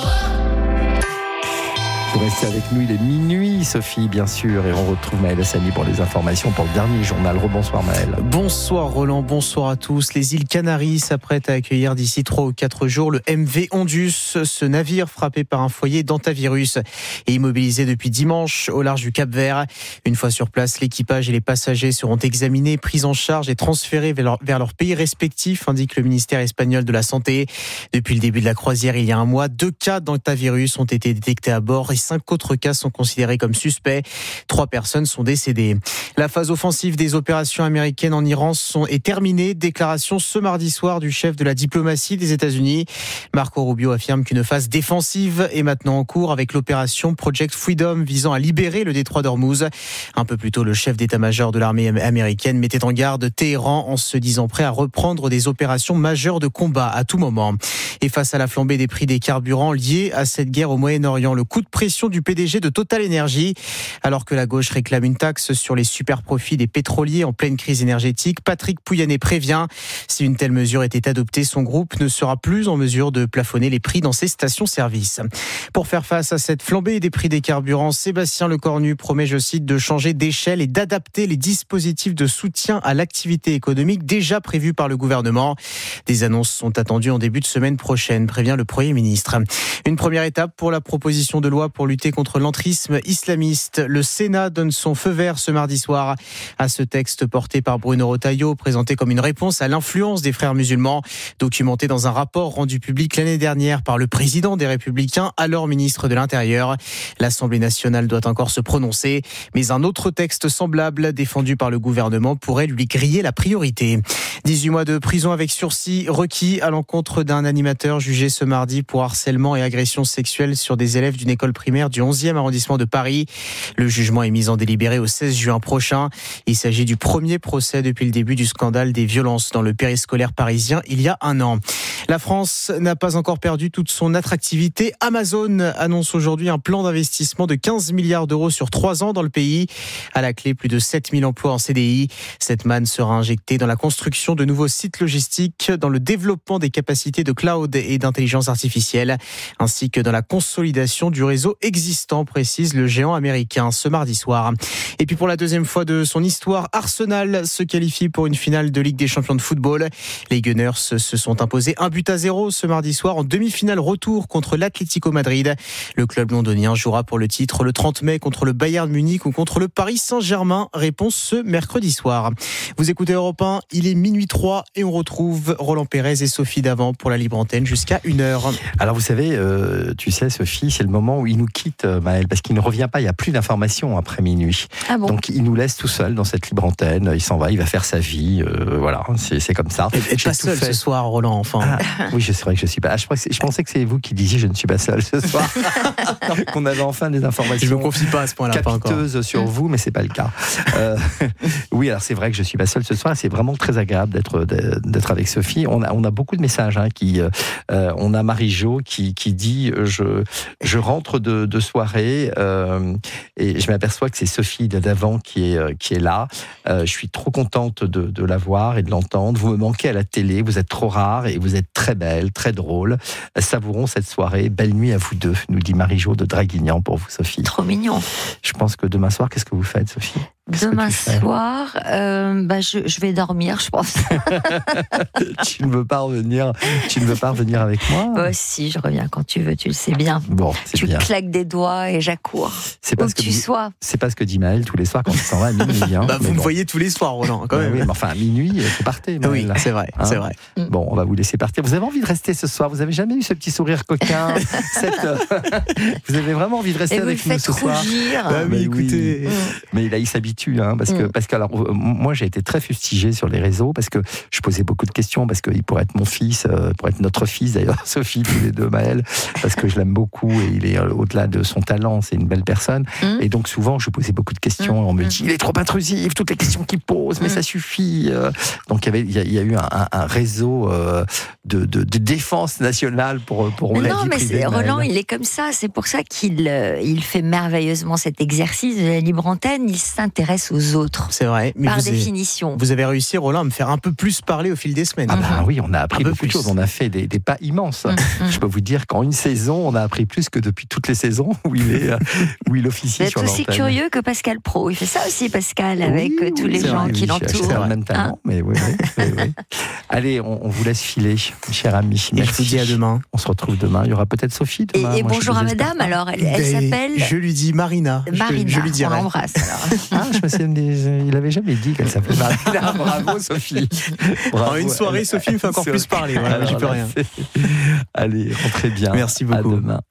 Speaker 2: Vous restez avec nous, il est minuit, Sophie, bien sûr, et on retrouve Maël Hassani pour les informations pour le dernier journal. Rebonsoir Maël.
Speaker 4: Bonsoir Roland, bonsoir à tous. Les îles Canaries s'apprêtent à accueillir d'ici 3 ou 4 jours le MV Ondus, ce navire frappé par un foyer d'hantavirus et immobilisé depuis dimanche au large du Cap-Vert. Une fois sur place, l'équipage et les passagers seront examinés, pris en charge et transférés vers leur pays respectif, indique le ministère espagnol de la Santé. Depuis le début de la croisière, il y a un mois, 2 cas d'hantavirus ont été détectés à bord et 5 autres cas sont considérés comme suspects. 3 personnes sont décédées. La phase offensive des opérations américaines en Iran est terminée. Déclaration ce mardi soir du chef de la diplomatie des États-Unis. Marco Rubio affirme qu'une phase défensive est maintenant en cours avec l'opération Project Freedom visant à libérer le détroit d'Ormuz. Un peu plus tôt, le chef d'état-major de l'armée américaine mettait en garde Téhéran en se disant prêt à reprendre des opérations majeures de combat à tout moment. Et face à la flambée des prix des carburants liés à cette guerre au Moyen-Orient, le coup de pression du PDG de Total Energy. Alors que la gauche réclame une taxe sur les super profits des pétroliers en pleine crise énergétique, Patrick Pouyanné prévient, si une telle mesure était adoptée, son groupe ne sera plus en mesure de plafonner les prix dans ses stations-service. Pour faire face à cette flambée des prix des carburants, Sébastien Lecornu promet, je cite, de changer d'échelle et d'adapter les dispositifs de soutien à l'activité économique déjà prévus par le gouvernement. Des annonces sont attendues en début de semaine prochaine, prévient le Premier ministre. Une première étape pour la proposition de loi pour lutter contre l'entrisme islamiste. Le Sénat donne son feu vert ce mardi soir à ce texte porté par Bruno Retailleau, présenté comme une réponse à l'influence des frères musulmans, documenté dans un rapport rendu public l'année dernière par le président des Républicains, alors ministre de l'Intérieur. L'Assemblée nationale doit encore se prononcer, mais un autre texte semblable, défendu par le gouvernement, pourrait lui griller la priorité. 18 mois de prison avec sursis requis à l'encontre d'un animateur jugé ce mardi pour harcèlement et agression sexuelle sur des élèves d'une école primaire du 11e arrondissement de Paris. Le jugement est mis en délibéré au 16 juin prochain. Il s'agit du premier procès depuis le début du scandale des violences dans le périscolaire parisien il y a 1 an. La France n'a pas encore perdu toute son attractivité. Amazon annonce aujourd'hui un plan d'investissement de 15 milliards d'euros sur 3 ans dans le pays. À la clé, plus de 7000 emplois en CDI. Cette manne sera injectée dans la construction de nouveaux sites logistiques, dans le développement des capacités de cloud et d'intelligence artificielle, ainsi que dans la consolidation du réseau existant, précise le géant américain ce mardi soir. Et puis pour la deuxième fois de son histoire, Arsenal se qualifie pour une finale de Ligue des Champions de football. Les Gunners se sont imposés 1-0 ce mardi soir en demi-finale retour contre l'Atlético Madrid. Le club londonien jouera pour le titre le 30 mai contre le Bayern Munich ou contre le Paris Saint-Germain. Réponse ce mercredi soir. Vous écoutez Europe 1, il est minuit 3 et on retrouve Roland Pérez et Sophie Davant pour la libre antenne jusqu'à 1h.
Speaker 2: Alors vous savez, tu sais Sophie, c'est le moment où il nous quitte Maël, parce qu'il ne revient pas, il n'y a plus d'informations après minuit.
Speaker 3: Ah bon.
Speaker 2: Donc il nous laisse tout seul dans cette libre antenne, il s'en va, il va faire sa vie, voilà, c'est comme ça.
Speaker 4: Et pas seul ce soir, Roland, enfin.
Speaker 2: Oui, c'est vrai que je suis pas. Je pensais que c'est vous qui disiez je ne suis pas seul ce soir. Qu'on avait enfin des informations.
Speaker 4: Je me confie pas à ce point-là,
Speaker 2: capiteuses sur vous, mais c'est pas le cas. Oui, alors c'est vrai que je suis pas seul ce soir. C'est vraiment très agréable d'être avec Sophie. On a beaucoup de messages on a Marie-Jo qui dit je rentre de soirée et je m'aperçois que c'est Sophie d'avant qui est là. Je suis trop contente de la voir et de l'entendre. Vous me manquez à la télé. Vous êtes trop rare et vous êtes très belle, très drôle. Savourons cette soirée. Belle nuit à vous deux, nous dit Marie-Jo de Draguignan pour vous, Sophie.
Speaker 3: Trop mignon.
Speaker 2: Je pense que demain soir, qu'est-ce que vous faites, Sophie ?
Speaker 3: Demain soir, je vais dormir, je pense.
Speaker 2: Tu ne veux pas revenir avec moi?
Speaker 3: Si, je reviens quand tu veux, tu le sais bien.
Speaker 2: Bon, c'est bien.
Speaker 3: Tu claques des doigts et j'accours.
Speaker 2: C'est pas ce que tu sois. C'est pas ce que dit Maëlle tous les soirs quand il s'en va à minuit. Hein.
Speaker 4: Vous me voyez tous les soirs, Roland, quand même.
Speaker 2: Oui, mais enfin, à minuit, vous partez. Maëlle.
Speaker 4: Oui, c'est vrai, c'est vrai.
Speaker 2: Bon, on va vous laisser partir. Vous avez envie de rester ce soir? Vous avez jamais eu ce petit sourire coquin? Vous avez vraiment envie de rester avec nous ce soir?
Speaker 4: Oui, écoutez.
Speaker 2: Mais là, il s'habitue, hein, parce que alors, moi, j'ai été très fustigé sur les réseaux parce que je posais beaucoup de questions, parce qu'il pourrait être mon fils, pourrait être notre fils d'ailleurs, Sophie, tous les deux, Maëlle, parce que je l'aime beaucoup et il est au-delà de son talent, c'est une belle personne. Et donc souvent, je posais beaucoup de questions. On me dit, il est trop intrusif, toutes les questions qu'il pose, mais ça suffit. Donc il y a eu un réseau de défense nationale pour la vie privée.
Speaker 3: Roland, il est comme ça. C'est pour ça qu'il fait merveilleusement cet exercice de la libre antenne. Il s'intéresse aux autres.
Speaker 4: C'est vrai. Mais
Speaker 3: par définition.
Speaker 4: Vous avez réussi, Roland, à me faire un peu plus parler au fil des semaines.
Speaker 2: Oui, on a appris beaucoup de choses. On a fait des pas immenses. Je peux vous dire qu'en une saison, on a appris plus que depuis toutes les saisons où il officie sur l'antenne.
Speaker 3: Vous êtes aussi curieux que Pascal Praud. Il fait ça aussi, Pascal, avec tous les gens qui l'entourent.
Speaker 2: C'est le même talent, mais oui. Allez, on vous laisse filer, cher ami.
Speaker 4: Et je vous dis à demain.
Speaker 2: On se retrouve demain. Il y aura peut-être Sophie demain.
Speaker 3: Et bonjour à madame, alors. Elle s'appelle...
Speaker 4: Je lui dis Marina.
Speaker 3: Marina,
Speaker 4: je lui dirai.
Speaker 3: on l'embrasse, alors.
Speaker 2: Je me souviens, il avait jamais dit qu'elle s'appelait Marina. Bravo, Sophie.
Speaker 4: Bravo. En une soirée, Sophie me fait encore plus parler. Voilà, j'y peux rien.
Speaker 2: Allez, rentrez bien.
Speaker 4: Merci beaucoup.
Speaker 2: À demain.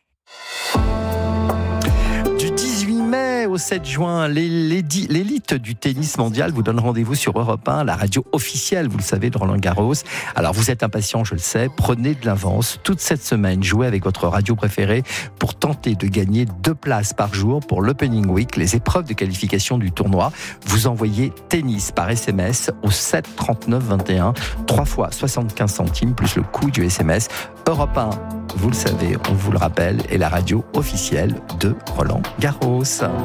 Speaker 2: Du 18 mai au 7 juin, l'élite du tennis mondial vous donne rendez-vous sur Europe 1, la radio officielle, vous le savez, de Roland Garros. Alors vous êtes impatient, je le sais, prenez de l'avance. Toute cette semaine, jouez avec votre radio préférée pour tenter de gagner 2 places par jour pour l'Opening Week, les épreuves de qualification du tournoi. Vous envoyez tennis par SMS au 7 39 21, 3 fois 75 centimes plus le coût du SMS. Europe 1, vous le savez, on vous le rappelle, est la radio officielle de Roland Garros.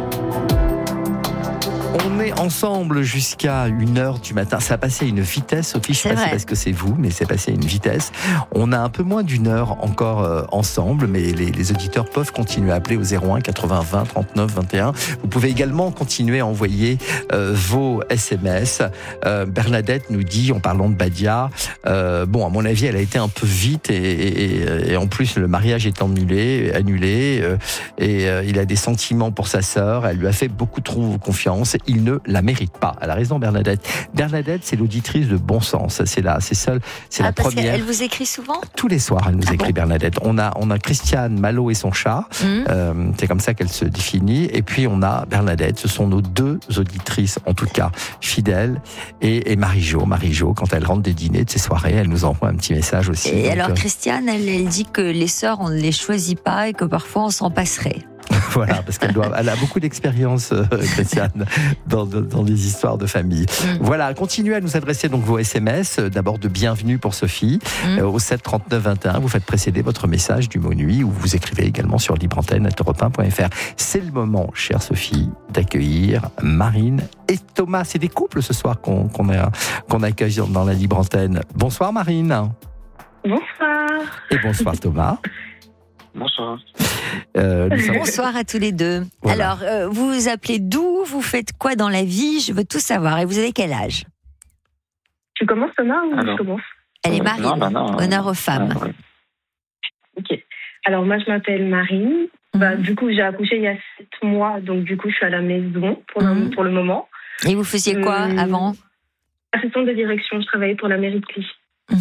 Speaker 2: On est ensemble jusqu'à 1h du matin. Ça a passé à une vitesse, Sophie, je ne sais pas si c'est parce que c'est vous, mais c'est passé à une vitesse. On a un peu moins d'une heure encore ensemble, mais les auditeurs peuvent continuer à appeler au 01 80 20 39 21. Vous pouvez également continuer à envoyer vos SMS. Bernadette nous dit, en parlant de Badia, à mon avis, elle a été un peu vite et en plus, le mariage est annulé et il a des sentiments pour sa sœur. Elle lui a fait beaucoup trop confiance. Il ne la mérite pas. Elle a raison, Bernadette. Bernadette, c'est l'auditrice de bon sens. C'est la première.
Speaker 3: Parce qu'elle vous écrit souvent?
Speaker 2: Tous les soirs, elle nous écrit, Bernadette. On a Christiane, Malo et son chat. C'est comme ça qu'elle se définit. Et puis, on a Bernadette. Ce sont nos 2 auditrices, en tout cas, fidèles. Et Marie-Jo, quand elle rentre des dîners, de ses soirées, elle nous envoie un petit message aussi.
Speaker 3: Et donc, alors, Christiane, elle dit que les sœurs, on ne les choisit pas et que parfois, on s'en passerait.
Speaker 2: Voilà, parce elle a beaucoup d'expérience, Christiane, dans des histoires de famille. Voilà, continuez à nous adresser donc vos SMS, d'abord de bienvenue pour Sophie, au 7 39 21. Vous faites précéder votre message du mot nuit ou vous écrivez également sur libreantenne@europe1.fr. C'est le moment, chère Sophie, d'accueillir Marine et Thomas. C'est des couples ce soir qu'on accueille dans la libre antenne. Bonsoir Marine.
Speaker 1: Bonsoir.
Speaker 2: Et bonsoir Thomas.
Speaker 5: Bonsoir.
Speaker 3: Bonsoir à tous les deux. Voilà. Alors, vous vous appelez d'où? Vous faites quoi dans la vie? Je veux tout savoir. Et vous avez quel âge?
Speaker 1: Tu commences, Thomas, ou je commence?
Speaker 3: Elle est Marine. Honneur aux femmes.
Speaker 1: Ouais. Ok. Alors, moi, je m'appelle Marine. Du coup, j'ai accouché il y a 7 mois. Donc, du coup, je suis à la maison pour le moment.
Speaker 3: Et vous faisiez quoi avant?
Speaker 1: Assistante de direction. Je travaillais pour la mairie de Clichy.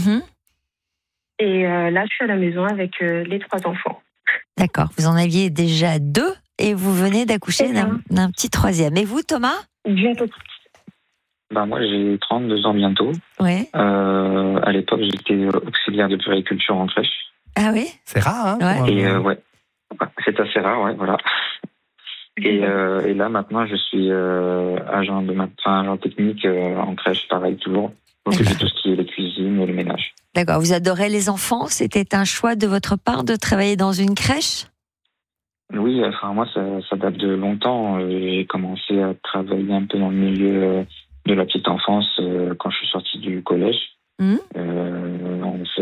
Speaker 1: Et là, je suis à la maison avec les 3 enfants.
Speaker 3: D'accord. Vous en aviez déjà 2 et vous venez d'accoucher d'un petit 3e. Et vous, Thomas?
Speaker 1: Bientôt.
Speaker 5: Moi, j'ai 32 ans bientôt.
Speaker 3: Ouais.
Speaker 5: À l'époque, j'étais auxiliaire de puériculture en crèche.
Speaker 3: Ah oui?
Speaker 2: C'est rare, hein?
Speaker 5: Et c'est assez rare, voilà. Et là, maintenant, je suis agent technique en crèche, pareil, toujours. Donc, je fais tout ce qui est les cuisines et le ménage.
Speaker 3: D'accord. Vous adorez les enfants? C'était un choix de votre part de travailler dans une crèche?
Speaker 5: Oui, moi, ça date de longtemps. J'ai commencé à travailler un peu dans le milieu de la petite enfance quand je suis sorti du collège. On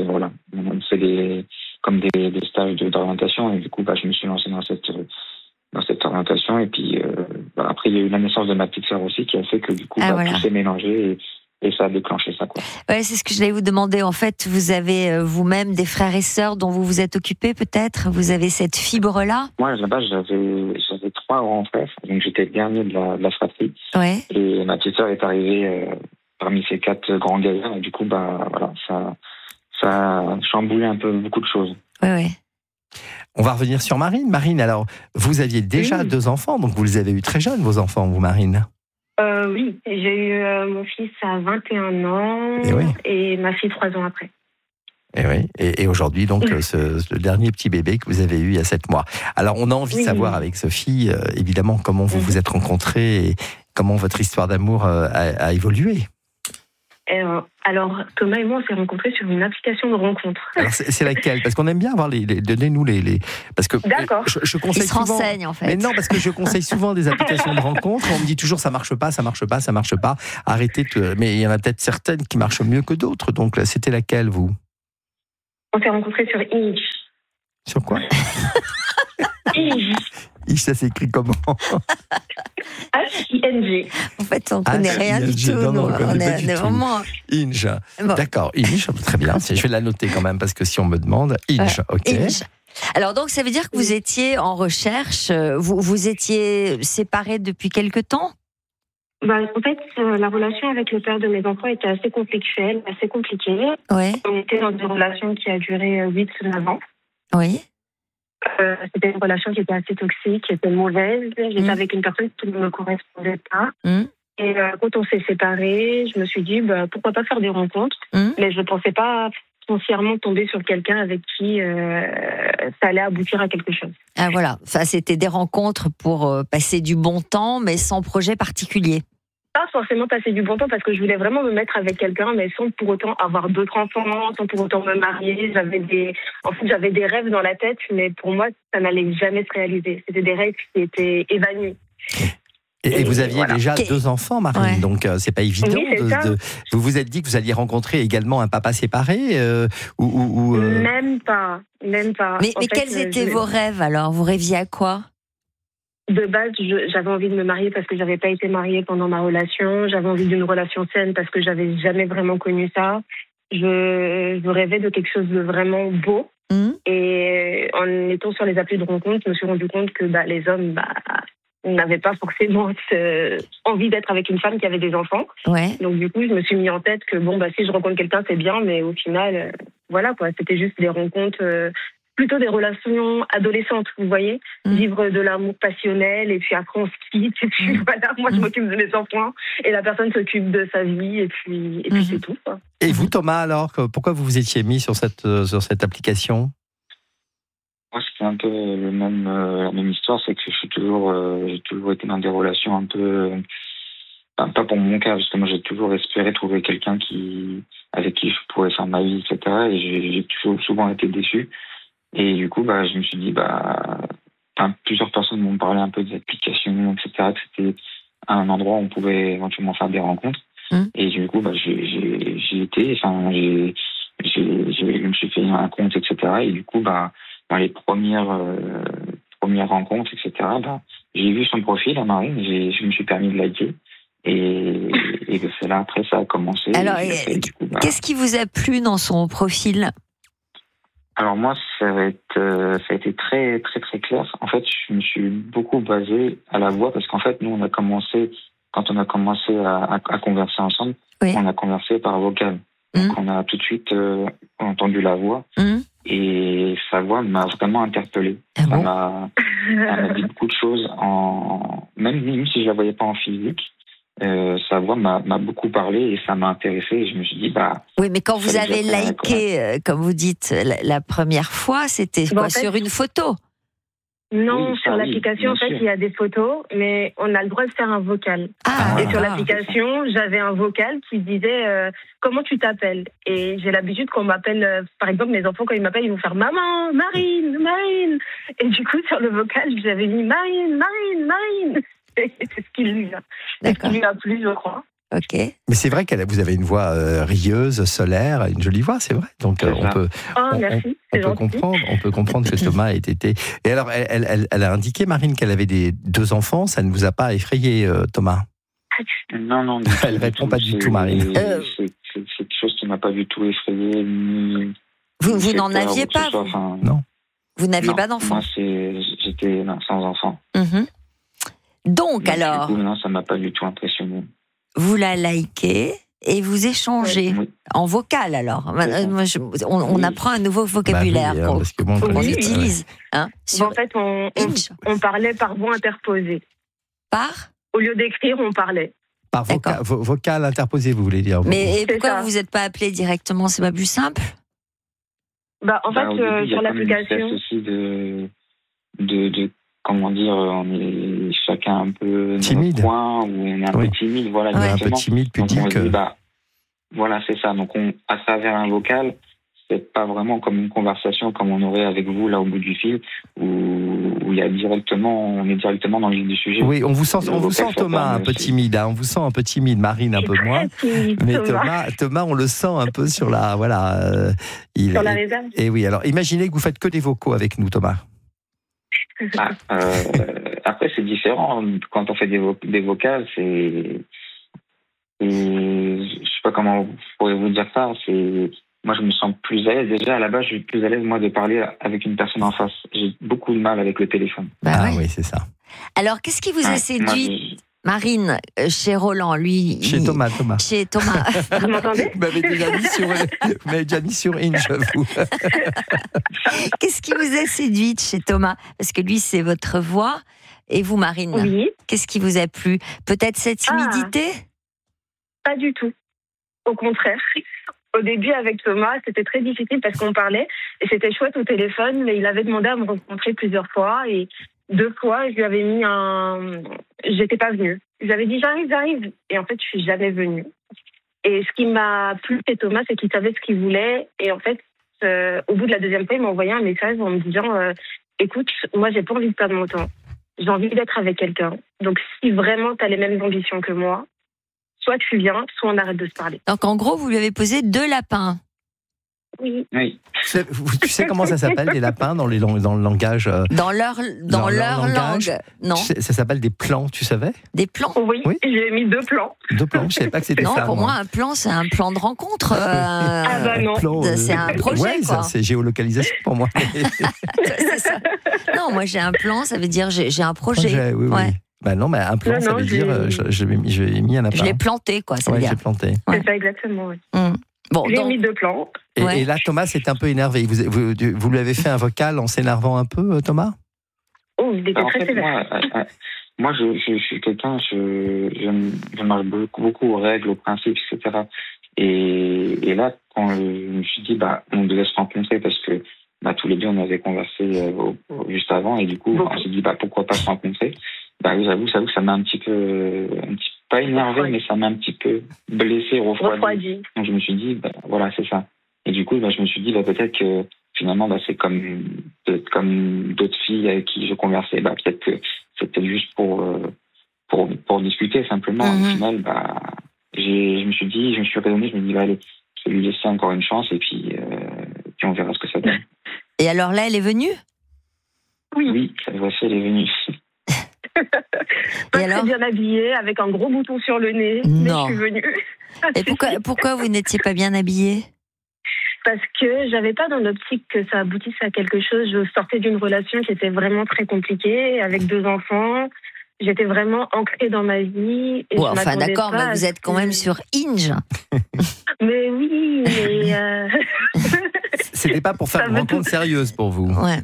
Speaker 5: fait des stages d'orientation et du coup, je me suis lancé dans dans cette orientation. Et puis après, il y a eu la naissance de ma petite sœur aussi, qui a fait que du coup,
Speaker 3: voilà.
Speaker 5: tout s'est mélangé et ça a déclenché ça, quoi.
Speaker 3: Ouais, c'est ce que je voulais vous demander. En fait, vous avez vous-même des frères et sœurs dont vous vous êtes occupé, peut-être. Vous avez cette fibre-là.
Speaker 5: Moi, là-bas, j'avais 3 grands frères, donc j'étais le dernier de la fratrie.
Speaker 3: Ouais.
Speaker 5: Et ma petite sœur est arrivée parmi ces 4 grands gaillards. Et du coup, voilà, ça a chamboulé un peu beaucoup de choses.
Speaker 3: Ouais.
Speaker 2: On va revenir sur Marine. Marine, alors, vous aviez déjà 2 enfants, donc vous les avez eus très jeunes, vos enfants, vous, Marine.
Speaker 1: Oui, j'ai eu mon fils à 21 ans et ma fille 3 ans après.
Speaker 2: Et oui, et aujourd'hui, donc, le dernier petit bébé que vous avez eu il y a 7 mois. Alors, on a envie de savoir avec Sophie, évidemment, comment vous vous êtes rencontrés et comment votre histoire d'amour a évolué.
Speaker 1: Alors, Thomas et moi, on s'est rencontrés sur une application de rencontre.
Speaker 2: Alors, c'est laquelle ? Parce qu'on aime bien avoir donnez-nous les... Parce que
Speaker 1: D'accord.
Speaker 2: Je conseille souvent...
Speaker 3: Il se renseigne, en fait.
Speaker 2: Mais non, parce que je conseille souvent des applications de rencontre. On me dit toujours, ça marche pas. Arrêtez. Mais il y en a peut-être certaines qui marchent mieux que d'autres. Donc, c'était laquelle, vous ?
Speaker 1: On s'est rencontrés sur Hinge.
Speaker 2: Sur quoi ?
Speaker 1: Hinge.
Speaker 2: Ça s'écrit comment ?
Speaker 1: H-I-N-G.
Speaker 3: En fait, on connaît rien du tout. On est vraiment...
Speaker 2: Hinge.
Speaker 3: Bon.
Speaker 2: D'accord, Hinge, très bien. Je vais la noter quand même, parce que si on me demande, Hinge, ok.
Speaker 3: Hinge. Alors, donc, ça veut dire que vous étiez en recherche, vous étiez séparés depuis quelque temps ?
Speaker 1: En fait, la relation avec le père de mes enfants était assez conflictuelle, assez compliquée.
Speaker 3: Ouais.
Speaker 1: On était dans une relation qui a duré 8-9 ans.
Speaker 3: Oui.
Speaker 1: C'était une relation qui était assez toxique, qui était mauvaise. J'étais avec une personne qui ne me correspondait pas. Et quand on s'est séparés, je me suis dit, pourquoi pas faire des rencontres. Mais je ne pensais pas foncièrement tomber sur quelqu'un avec qui ça allait aboutir à quelque chose.
Speaker 3: Ah voilà, enfin, c'était des rencontres pour passer du bon temps, mais sans projet particulier.
Speaker 1: Pas forcément passer du bon temps, parce que je voulais vraiment me mettre avec quelqu'un, mais sans pour autant avoir d'autres enfants, sans pour autant me marier. J'avais des rêves dans la tête, mais pour moi, ça n'allait jamais se réaliser. C'était des rêves qui étaient évanouis.
Speaker 2: Et vous aviez déjà 2 enfants, Marine, donc c'est pas évident.
Speaker 1: Oui,
Speaker 2: vous vous êtes dit que vous alliez rencontrer également un papa séparé
Speaker 1: Même pas.
Speaker 3: Mais quels étaient vos rêves alors ? Vous rêviez à quoi ?
Speaker 1: De base, j'avais envie de me marier parce que j'avais pas été mariée pendant ma relation. J'avais envie d'une relation saine parce que j'avais jamais vraiment connu ça. Je rêvais de quelque chose de vraiment beau. Et en étant sur les applis de rencontre, je me suis rendu compte que les hommes n'avaient pas forcément envie d'être avec une femme qui avait des enfants.
Speaker 3: Ouais.
Speaker 1: Donc du coup, je me suis mis en tête que si je rencontre quelqu'un, c'est bien, mais au final, c'était juste des rencontres. Plutôt des relations adolescentes, vous voyez, vivre de l'amour passionnel, et puis après on se quitte, et puis moi je m'occupe de mes enfants, et la personne s'occupe de sa vie, et puis c'est tout, quoi.
Speaker 2: Et vous, Thomas, alors, pourquoi vous vous étiez mis sur cette application ?
Speaker 5: Moi, c'était un peu la même histoire, c'est que j'ai toujours été dans des relations un peu, pas pour mon cas, justement, j'ai toujours espéré trouver quelqu'un avec qui je pourrais faire ma vie, etc. Et j'ai toujours souvent été déçu. Et du coup, je me suis dit, plusieurs personnes m'ont parlé un peu des applications, etc., que c'était un endroit où on pouvait éventuellement faire des rencontres. Et du coup, j'y étais, je me suis fait un compte, etc. Et du coup, dans les premières rencontres, etc., j'ai vu son profil à Marine, je me suis permis de liker. Et c'est là, après, ça a commencé.
Speaker 3: Alors, qu'est-ce qui vous a plu dans son profil ?
Speaker 5: Alors moi, ça a été très très très clair. En fait, je me suis beaucoup basé à la voix parce qu'en fait, nous, quand on a commencé à converser ensemble, on a conversé par vocal. Donc on a tout de suite entendu la voix et sa voix m'a vraiment interpellé.
Speaker 3: Ah bon ?
Speaker 5: Elle m'a dit beaucoup de choses, même si je la voyais pas en physique. Sa voix m'a beaucoup parlé et ça m'a intéressé et je me suis dit
Speaker 3: oui, mais quand vous avez liké, comme vous dites, la première fois, c'était sur une photo?
Speaker 1: Non, sur l'application, en fait, il y a des photos, mais on a le droit de faire un vocal. Et sur l'application, j'avais un vocal qui disait comment tu t'appelles. Et j'ai l'habitude qu'on m'appelle, par exemple, mes enfants, quand ils m'appellent, ils vont faire maman, Marine, Marine. Et du coup, sur le vocal, j'avais mis Marine, Marine, Marine. C'est ce qui lui a plu, je crois.
Speaker 3: Ok.
Speaker 2: Mais c'est vrai vous avez une voix rieuse, solaire, une jolie voix, c'est vrai. Donc on peut comprendre que Thomas ait été. Et alors, elle a indiqué, Marine, qu'elle avait 2 enfants. Ça ne vous a pas effrayé, Thomas?
Speaker 5: Non.
Speaker 2: Elle répond pas du tout, Marine.
Speaker 5: C'est quelque chose qui m'a pas du tout effrayé.
Speaker 3: Vous n'en aviez pas,
Speaker 2: Non.
Speaker 3: Vous n'aviez pas d'enfant?
Speaker 5: Moi, j'étais sans enfant.
Speaker 3: Donc, alors...
Speaker 5: Du coup, non, ça m'a pas du tout impressionné.
Speaker 3: Vous la likez et vous échangez en vocal, alors. On apprend un nouveau vocabulaire qu'on utilise. Hein,
Speaker 1: en fait, on parlait par voix interposée. Au lieu d'écrire, on parlait.
Speaker 2: Par vocal interposé, vous voulez dire?
Speaker 3: Mais pourquoi vous n'êtes pas appelé directement? C'est pas plus simple?
Speaker 1: En fait,
Speaker 5: début,
Speaker 1: sur l'application...
Speaker 5: aussi de comment dire, on est chacun un peu
Speaker 2: timide,
Speaker 5: dans le coin, où on est un peu timide, voilà.
Speaker 2: Un peu timide, pudique.
Speaker 5: Voilà, c'est ça. Donc, à travers un vocal, c'est pas vraiment comme une conversation comme on aurait avec vous là au bout du fil, où on est directement dans le vif du sujet.
Speaker 2: Oui, on vous sent Thomas un peu timide, hein. On vous sent un peu timide, Marine un peu moins. Mais Thomas, on le sent un peu sur la
Speaker 1: sur la réserve.
Speaker 2: Et oui, alors imaginez que vous faites que des vocaux avec nous, Thomas.
Speaker 5: Après, c'est différent. Quand on fait des vocales, je sais pas comment je pourrais vous dire ça. Moi, je me sens plus à l'aise. Déjà, à la base, je suis plus à l'aise, moi, de parler avec une personne en face. J'ai beaucoup de mal avec le téléphone.
Speaker 2: Oui, c'est ça.
Speaker 3: Alors, qu'est-ce qui vous a séduit, Marine, chez Roland, lui?
Speaker 2: Chez Thomas.
Speaker 3: Chez Thomas.
Speaker 1: Vous m'entendez?
Speaker 2: Vous m'avez déjà mis sur Inge, vous.
Speaker 3: Qu'est-ce qui vous a séduit chez Thomas? Parce que lui, c'est votre voix. Et vous, Marine?
Speaker 1: Oui.
Speaker 3: Qu'est-ce qui vous a plu? Peut-être cette timidité?
Speaker 1: Pas du tout. Au contraire. Au début, avec Thomas, c'était très difficile parce qu'on parlait et c'était chouette au téléphone, mais il avait demandé à me rencontrer plusieurs fois et 2 fois, je lui avais mis j'étais pas venue. J'avais dit j'arrive. Et en fait, je suis jamais venue. Et ce qui m'a plu chez Thomas, c'est qu'il savait ce qu'il voulait. Et en fait, au bout de la 2e fois, il m'a envoyé un message en me disant écoute, moi, j'ai pas envie de perdre mon temps. J'ai envie d'être avec quelqu'un. Donc, si vraiment tu as les mêmes ambitions que moi, soit tu viens, soit on arrête de se parler.
Speaker 3: Donc, en gros, vous lui avez posé 2 lapins.
Speaker 1: Oui.
Speaker 2: Tu sais comment ça s'appelle, les lapins, dans le langage
Speaker 3: Dans leur langue. Non.
Speaker 2: Ça s'appelle des plans, tu savais?
Speaker 3: Des plans?
Speaker 1: Oui, j'ai mis 2 plans.
Speaker 2: 2 plans, je savais pas que c'était ça.
Speaker 3: Non, pour moi, un plan, c'est un plan de rencontre.
Speaker 1: Non.
Speaker 3: C'est un projet, quoi.
Speaker 2: C'est géolocalisation pour moi.
Speaker 3: C'est ça. Non, moi, j'ai un plan, ça veut dire j'ai un projet.
Speaker 2: Oui. Non, mais un plan, ça veut dire j'ai mis un lapin.
Speaker 3: Je l'ai planté, quoi. Ça veut dire.
Speaker 2: J'ai planté.
Speaker 1: C'est ça, exactement, oui.
Speaker 3: Bon,
Speaker 1: j'ai mis 2 plans.
Speaker 2: Et là, Thomas s'est un peu énervé. Vous lui avez fait un vocal en s'énervant un peu, Thomas?
Speaker 1: Oh, il était très sévère.
Speaker 5: Moi, je suis quelqu'un, je marche beaucoup aux règles, aux principes, etc. Et là, quand je me suis dit, on devait se rencontrer parce que tous les deux, on avait conversé juste avant. Et du coup, on s'est dit, pourquoi pas se rencontrer? J'avoue que ça m'a un petit peu pas énervé, mais ça m'a un petit peu blessé, refroidi. Donc je me suis dit, voilà, c'est ça. Et du coup, je me suis dit, peut-être que finalement, c'est comme d'autres filles avec qui je conversais. Peut-être que c'était juste pour discuter simplement. Au final, je me suis raisonné, je me dis, allez, je vais lui laisser encore une chance et puis on verra ce que ça donne.
Speaker 3: Et alors là, elle est venue?
Speaker 1: Oui,
Speaker 5: cette fois-ci, elle est venue.
Speaker 1: Pas très bien habillée, avec un gros bouton sur le nez.
Speaker 3: Non.
Speaker 1: Mais je suis venue.
Speaker 3: Et pourquoi vous n'étiez pas bien habillée?
Speaker 1: Parce que j'avais pas dans l'optique que ça aboutisse à quelque chose. Je sortais d'une relation qui était vraiment très compliquée, avec 2 enfants. J'étais vraiment ancrée dans ma vie. Et
Speaker 3: d'accord, mais vous êtes quand même sur Inge.
Speaker 1: Mais oui, mais...
Speaker 2: C'était pas pour faire une rencontre sérieuse pour vous?
Speaker 3: Ouais.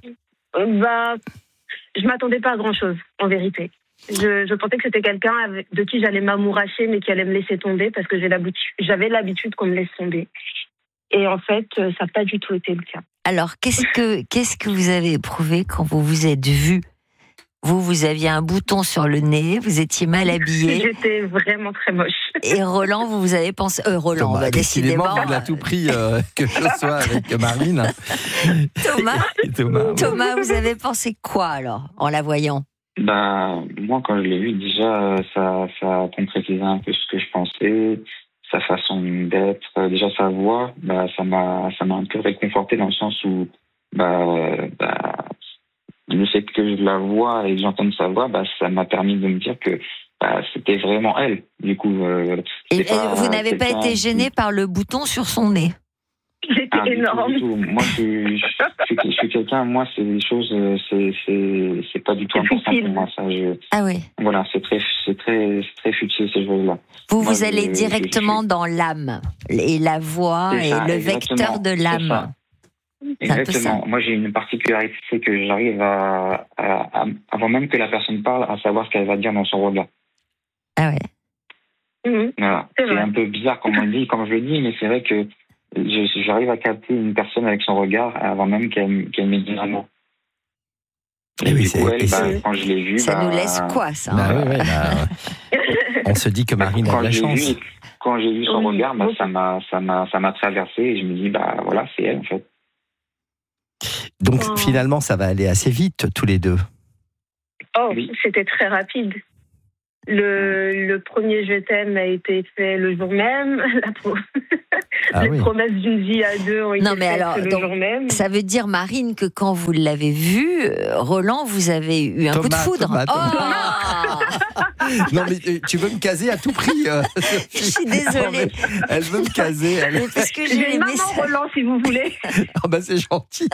Speaker 1: Je m'attendais pas à grand-chose, en vérité. Je pensais que c'était quelqu'un de qui j'allais m'amouracher, mais qui allait me laisser tomber, parce que j'avais l'habitude qu'on me laisse tomber. Et en fait, ça n'a pas du tout été le cas.
Speaker 3: Alors, qu'est-ce que vous avez éprouvé quand vous vous êtes vus? Vous aviez un bouton sur le nez, vous étiez mal habillé.
Speaker 1: J'étais vraiment très moche.
Speaker 3: Et Roland, vous avez pensé... Roland, décidément...
Speaker 2: Il a tout pris que je sois avec Marine.
Speaker 3: Thomas, vous avez pensé quoi, alors, en la voyant?
Speaker 5: Moi, quand je l'ai vu, déjà, ça a concrétisé un peu ce que je pensais, sa façon d'être, déjà sa voix, ça m'a un peu réconforté dans le sens où, le fait que je la vois et que j'entende sa voix, ça m'a permis de me dire que c'était vraiment elle. Du coup,
Speaker 3: et vous n'avez pas été gêné par le bouton sur son nez?
Speaker 1: C'était énorme.
Speaker 5: Du tout. Moi, je suis quelqu'un, moi, c'est des choses, c'est pas du tout important pour moi, ça.
Speaker 3: Ah oui.
Speaker 5: Voilà, c'est très futile, ces choses-là.
Speaker 3: Vous allez directement dans l'âme, et la voix est le vecteur de l'âme.
Speaker 5: Exactement. Moi, j'ai une particularité, c'est que j'arrive avant même que la personne parle, à savoir ce qu'elle va dire dans son regard.
Speaker 3: Ah ouais.
Speaker 5: Voilà. C'est un peu bizarre comme je le dis, mais c'est vrai que j'arrive à capter une personne avec son regard avant même qu'elle me dise un mot. Et du coup, quand je l'ai vue...
Speaker 3: Ça nous laisse quoi, ça
Speaker 2: On se dit que Marine a de la chance.
Speaker 5: Quand j'ai vu son regard, ça m'a traversé et je me dis, voilà, c'est elle, en fait.
Speaker 2: Donc, finalement, ça va aller assez vite, tous les deux.
Speaker 1: Oh, oui. C'était très rapide. Le premier je t'aime a été fait le jour même. Les promesses d'une vie à deux ont été faites le jour même.
Speaker 3: Ça veut dire, Marine, que quand vous l'avez vu, Roland, vous avez eu un coup de foudre.
Speaker 2: Non, mais tu veux me caser à tout prix.
Speaker 3: Je suis désolée.
Speaker 2: Elle veut me caser.
Speaker 3: Parce que j'ai
Speaker 1: une maman Roland, si vous voulez.
Speaker 2: C'est gentil.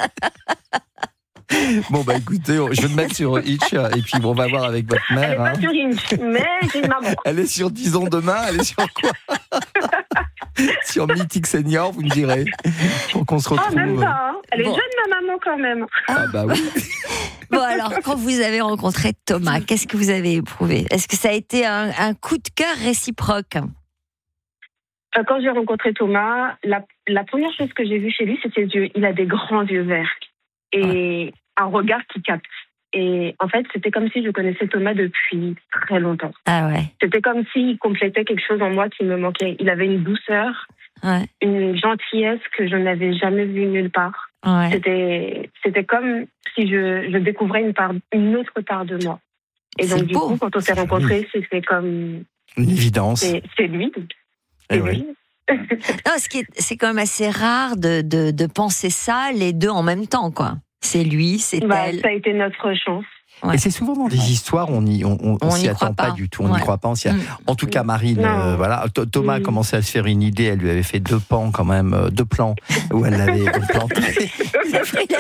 Speaker 2: Bon, écoutez, je vais me mettre sur Hitch et puis on va voir avec votre mère.
Speaker 1: Elle n'est pas sur Hitch, mais j'ai une maman.
Speaker 2: Elle est sur Disons Demain, elle est sur quoi? Sur Mythique Senior, vous me direz. Pour qu'on se retrouve.
Speaker 1: Même pas, hein. Elle est jeune, ma maman, quand même.
Speaker 2: Oui.
Speaker 3: Bon, alors, quand vous avez rencontré Thomas, qu'est-ce que vous avez éprouvé? Est-ce que ça a été un coup de cœur réciproque?
Speaker 1: Quand j'ai rencontré Thomas, la première chose que j'ai vue chez lui, c'était ses yeux. Il a des grands yeux verts. Et un regard qui capte. Et en fait, c'était comme si je connaissais Thomas depuis très longtemps.
Speaker 3: Ah ouais.
Speaker 1: C'était comme s'il complétait quelque chose en moi qui me manquait. Il avait une douceur, une gentillesse que je n'avais jamais vue nulle part. Ouais. C'était comme si je découvrais une autre part de moi. Et donc, du coup, quand on s'est rencontrés, c'était comme...
Speaker 2: Une évidence.
Speaker 1: C'est lui. C'est lui.
Speaker 3: Non, c'est quand même assez rare de penser ça les deux en même temps, quoi. C'est lui, c'est elle.
Speaker 1: Ça a été notre chance.
Speaker 2: Ouais. Et c'est souvent dans des histoires, on s'y attend pas du tout, on n'y croit pas. En tout cas, Marine, Thomas a commencé à se faire une idée, elle lui avait fait 2 plans quand même, 2 plans où elle l'avait planté.
Speaker 3: Il a fait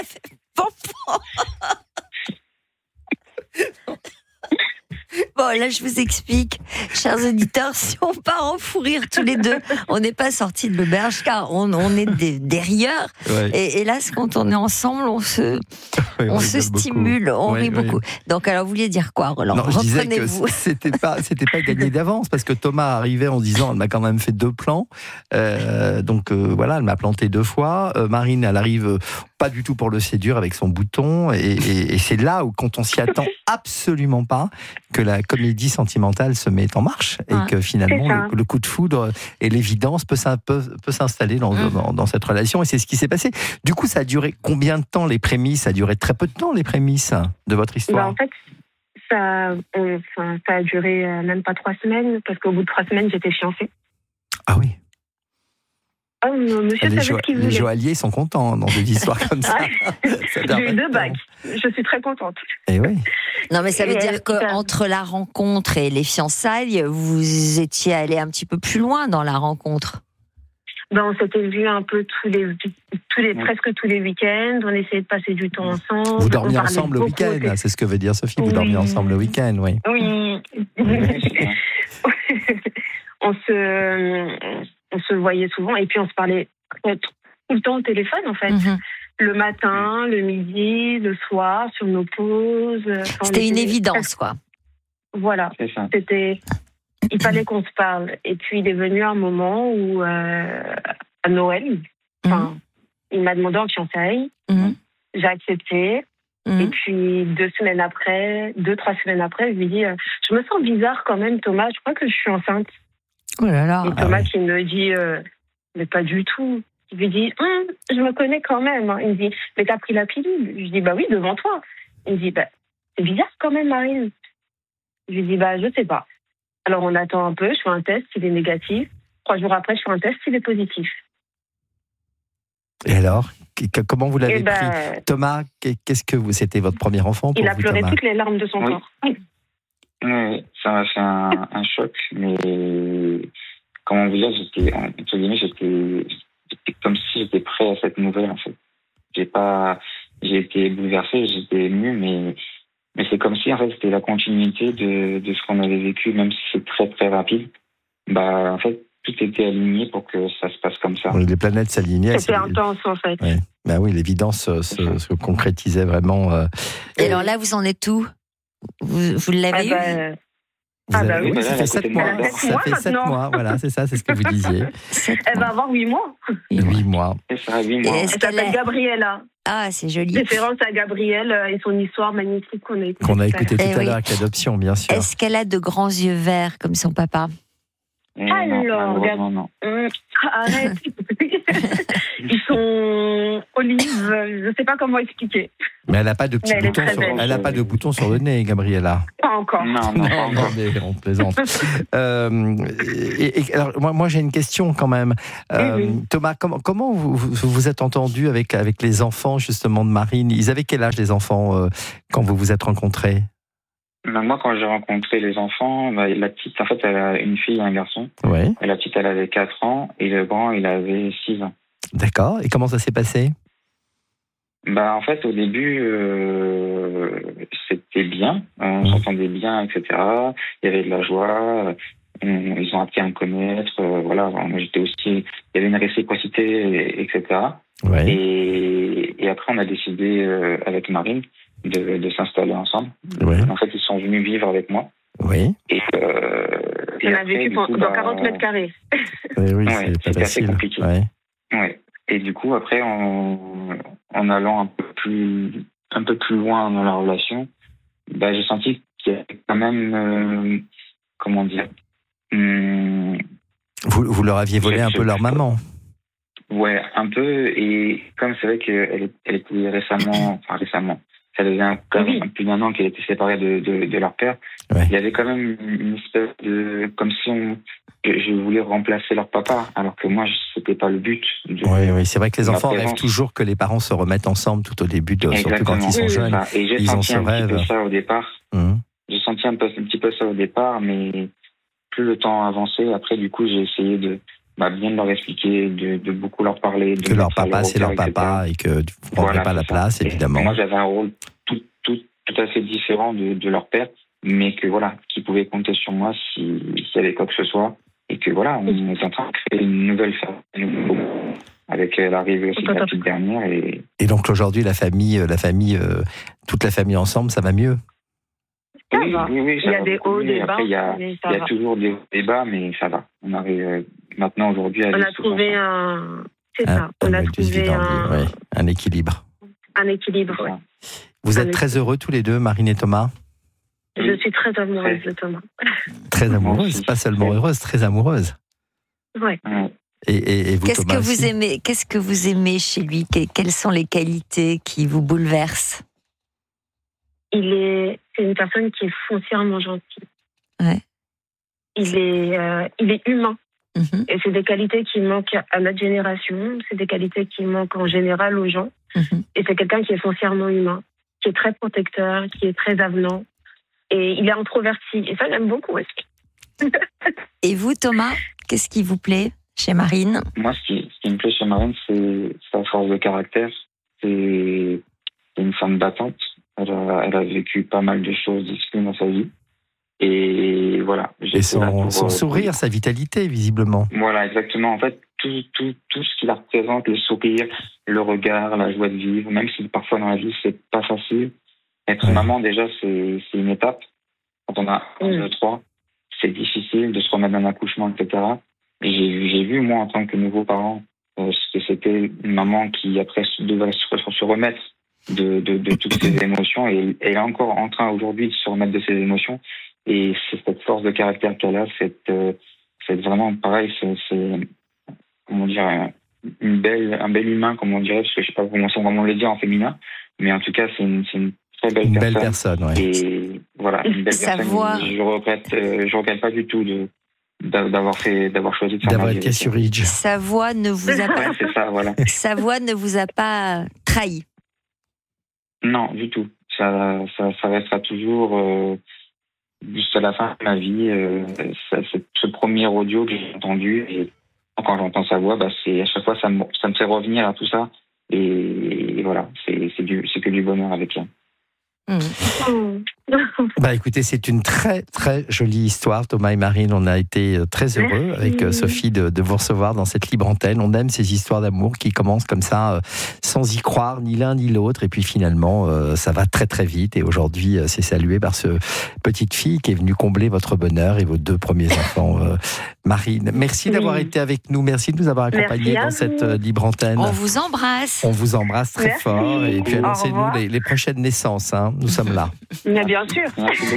Speaker 3: Bon, là, je vous explique, chers auditeurs, si on part en fou rire tous les deux, on n'est pas sortis de l'auberge, car on est des rieurs. Ouais. Et hélas, quand on est ensemble, on se stimule, on rit beaucoup. Donc, alors, vous vouliez dire quoi, Roland?
Speaker 2: Non, je disais que c'était pas gagné d'avance, parce que Thomas arrivait en disant, elle m'a quand même fait 2 plans. Donc, elle m'a planté 2 fois. Marine, elle arrive pas du tout pour le séduire avec son bouton. Et c'est là où, quand on s'y attend absolument pas, que la comédie sentimentale se met en marche et que finalement le coup de foudre et l'évidence peut s'installer dans cette relation, et c'est ce qui s'est passé. Du coup, ça a duré combien de temps les prémices? Ça a duré très peu de temps les prémices de votre histoire.
Speaker 1: En fait, ça a duré même pas 3 semaines, parce qu'au bout de 3 semaines, j'étais fiancée.
Speaker 2: Ah oui.
Speaker 1: Monsieur savait ce qu'il voulait.
Speaker 2: Les joailliers sont contents dans des histoires comme ça.
Speaker 1: J'ai eu 2 bacs. Je suis très contente.
Speaker 2: Et oui.
Speaker 3: Non, mais ça veut dire qu'entre la rencontre et les fiançailles, vous étiez allé un petit peu plus loin dans la rencontre.
Speaker 1: On s'était vu un peu presque tous les week-ends. On essayait de passer du temps ensemble.
Speaker 2: Vous dormiez ensemble le week-end, c'est ce que veut dire Sophie. Vous dormiez ensemble le week-end, oui.
Speaker 1: Oui. On se voyait souvent et puis on se parlait tout le temps au téléphone, en fait. Mm-hmm. Le matin, le midi, le soir, sur nos pauses.
Speaker 3: C'était une évidence, quoi.
Speaker 1: Voilà. Il fallait qu'on se parle. Et puis, il est venu un moment où, à Noël, il m'a demandé en fiançailles. Mm-hmm. J'ai accepté. Mm-hmm. Et puis, 2-3 semaines après, je lui dis, je me sens bizarre quand même, Thomas, je crois que je suis enceinte.
Speaker 3: Oh là là.
Speaker 1: Et Thomas qui me dit, mais pas du tout. Je lui dis, je me connais quand même. Il me dit, mais t'as pris la pilule? Je dis, oui, devant toi. Il me dit,
Speaker 6: c'est bizarre quand même, Marine. Je lui dis, je sais pas. Alors, on attend un peu, je fais un test, il est négatif. 3 jours après, je fais un test, il est positif.
Speaker 2: Et alors, comment vous l'avez pris? Thomas, qu'est-ce que c'était votre premier enfant pour
Speaker 6: Il a
Speaker 2: vous,
Speaker 6: pleuré
Speaker 2: Thomas?
Speaker 6: toutes les larmes de son corps.
Speaker 5: Oui, ça m'a fait un choc, mais comment vous dire, j'étais comme si j'étais prêt à cette nouvelle, en fait. J'ai été bouleversé, j'étais ému, mais c'est comme si, en fait, c'était la continuité de ce qu'on avait vécu, même si c'est très, très rapide. En fait, tout était aligné pour que ça se passe comme ça.
Speaker 2: Les planètes s'alignaient.
Speaker 6: C'était intense, en fait.
Speaker 2: Ouais. Oui, l'évidence se concrétisait vraiment.
Speaker 3: Et alors là, vous en êtes où? Vous l'avez eu?
Speaker 6: Oui,
Speaker 2: ça fait 7 mois. Ça fait 7 mois, voilà, c'est ça, c'est ce que vous disiez.
Speaker 6: Elle va avoir 8 mois.
Speaker 2: 8 mois.
Speaker 5: C'est ça, 8 mois.
Speaker 6: Elle s'appelle Gabriella.
Speaker 3: Ah, c'est joli.
Speaker 6: Référence à Gabrielle et son histoire magnifique qu'on a écoutée.
Speaker 2: Qu'on a écouté tout à l'heure avec l'adoption, bien sûr.
Speaker 3: Est-ce qu'elle a de grands yeux verts comme son papa?
Speaker 6: Alors,
Speaker 5: non.
Speaker 6: Arrête. Ils sont olives, je ne sais pas comment expliquer.
Speaker 2: Mais elle n'a pas de petits boutons boutons sur le nez, Gabriella.
Speaker 6: Pas encore.
Speaker 5: Non,
Speaker 2: mais on plaisante. Alors, moi, j'ai une question quand même. Thomas, comment vous êtes entendu avec les enfants justement de Marine? Ils avaient quel âge, les enfants, quand vous vous êtes rencontrés?
Speaker 5: Moi, quand j'ai rencontré les enfants, la petite, en fait, elle a une fille et un garçon.
Speaker 2: Ouais.
Speaker 5: Et la petite, elle avait 4 ans et le grand, il avait 6 ans.
Speaker 2: D'accord. Et comment ça s'est passé?
Speaker 5: En fait, au début, c'était bien. On s'entendait bien, etc. Il y avait de la joie. Ils ont appris à me connaître. Voilà. Moi, j'étais aussi. Il y avait une réciprocité, etc.
Speaker 2: Ouais.
Speaker 5: Et après, on a décidé avec Marine de s'installer ensemble.
Speaker 2: Ouais.
Speaker 5: En fait, ils sont venus vivre avec moi.
Speaker 2: Oui.
Speaker 5: Et
Speaker 6: on a vécu dans 40 mètres carrés.
Speaker 2: Oui,
Speaker 5: ouais,
Speaker 2: c'est pas facile.
Speaker 5: assez compliqué.
Speaker 2: Ouais.
Speaker 5: Ouais. Et du coup, après, en allant un peu plus loin dans la relation, j'ai senti qu'il y avait quand même, comment dire.
Speaker 2: Vous leur aviez volé un peu leur maman.
Speaker 5: Ouais, un peu. Et comme c'est vrai qu'elle était récemment, ça devient quand même plus d'1 an qu'elle était séparée de leur père.
Speaker 2: Ouais.
Speaker 5: Il y avait quand même une espèce de, comme si je voulais remplacer leur papa, alors que moi, c'était pas le but.
Speaker 2: Oui, c'est vrai que les enfants rêvent toujours que les parents se remettent ensemble tout au début, surtout quand ils sont jeunes.
Speaker 5: Et j'ai senti un petit peu ça au départ. J'ai senti un petit peu ça au départ, mais plus le temps avançait, après, du coup, j'ai essayé de bien leur expliquer, de beaucoup leur parler.
Speaker 2: Que leur papa, c'est leur papa, et que vous ne prendrez pas la place, évidemment.
Speaker 5: Et moi, j'avais un rôle tout à fait différent de leur père, mais qu'ils pouvaient compter sur moi s'il y avait quoi que ce soit. Et que on est en train de créer une nouvelle famille avec l'arrivée aussi de la petite dernière.
Speaker 2: Et donc aujourd'hui, toute la famille ensemble, ça va mieux?
Speaker 5: Oui,
Speaker 6: il y a des hauts, des bas.
Speaker 5: Après, il y a toujours des hauts, des bas, mais ça va. On arrive maintenant aujourd'hui à
Speaker 6: on a trouvé un
Speaker 2: équilibre.
Speaker 6: Un équilibre, oui.
Speaker 2: Vous êtes très heureux tous les deux, Marine et Thomas?
Speaker 6: Je suis très amoureuse de Thomas.
Speaker 2: Très amoureuse, pas seulement heureuse, très amoureuse.
Speaker 6: Ouais.
Speaker 2: Et vous, Thomas,
Speaker 3: Qu'est-ce que vous aimez chez lui? Quelles sont les qualités qui vous bouleversent?
Speaker 6: C'est une personne qui est foncièrement gentille.
Speaker 3: Ouais.
Speaker 6: Il est humain.
Speaker 3: Mm-hmm.
Speaker 6: Et c'est des qualités qui manquent à notre génération. C'est des qualités qui manquent en général aux gens.
Speaker 3: Mm-hmm.
Speaker 6: Et c'est quelqu'un qui est foncièrement humain, qui est très protecteur, qui est très avenant. Et il est introverti. Et ça, j'aime beaucoup aussi.
Speaker 3: Et vous, Thomas, qu'est-ce qui vous plaît chez Marine?
Speaker 5: Moi, ce qui me plaît chez Marine, c'est sa force de caractère. C'est une femme battante. Elle a vécu pas mal de choses difficiles dans sa vie. Et voilà.
Speaker 2: Et son sourire, sa vitalité, visiblement.
Speaker 5: Voilà, exactement. En fait, tout ce qui la représente, le sourire, le regard, la joie de vivre, même si parfois dans la vie, c'est pas facile. Être maman, déjà, c'est une étape. Quand on a 1, 2, 3, c'est difficile de se remettre d'un accouchement, etc. Et j'ai vu, moi, en tant que nouveau parent, ce que c'était une maman qui, après, devait se remettre de toutes ses émotions. Et elle est encore en train, aujourd'hui, de se remettre de ses émotions. Et c'est cette force de caractère qu'elle a, c'est vraiment pareil, c'est comment dire, un bel humain, comme on dirait, parce que je sais pas comment le dire en féminin, mais en tout cas, c'est une très belle
Speaker 2: Une
Speaker 5: personne.
Speaker 2: belle personne, ouais.
Speaker 5: Et voilà, une belle
Speaker 3: Sa
Speaker 5: personne.
Speaker 3: voix.
Speaker 5: Je regrette pas du tout d'avoir choisi de faire
Speaker 2: D'avoir
Speaker 5: ma vie
Speaker 2: été
Speaker 5: avec
Speaker 2: sur
Speaker 5: elle.
Speaker 2: Ridge.
Speaker 3: Sa voix ne vous a pas,
Speaker 5: Ouais, c'est ça, voilà.
Speaker 3: sa voix ne vous a pas trahi.
Speaker 5: Non, du tout. Ça restera toujours jusqu'à la fin de ma vie. C'est ce premier audio que j'ai entendu. Et quand j'entends sa voix, c'est à chaque fois ça me fait revenir à tout ça. Et voilà, c'est que du bonheur avec elle.
Speaker 2: Écoutez, c'est une très très jolie histoire, Thomas et Marine. On a été très heureux avec Sophie de vous recevoir dans cette libre antenne. On aime ces histoires d'amour qui commencent comme ça, sans y croire ni l'un ni l'autre, et puis finalement ça va très très vite. Et aujourd'hui, c'est salué par ce petite fille qui est venue combler votre bonheur et vos 2 premiers enfants. Marine, merci d'avoir été avec nous, merci de nous avoir accompagnés dans cette libre antenne.
Speaker 3: On vous embrasse.
Speaker 2: On vous embrasse très
Speaker 1: Merci.
Speaker 2: fort, et puis
Speaker 1: Au
Speaker 2: annoncez-nous
Speaker 1: revoir.
Speaker 2: les prochaines naissances. Nous sommes là.
Speaker 6: Mais bien sûr.
Speaker 5: Merci.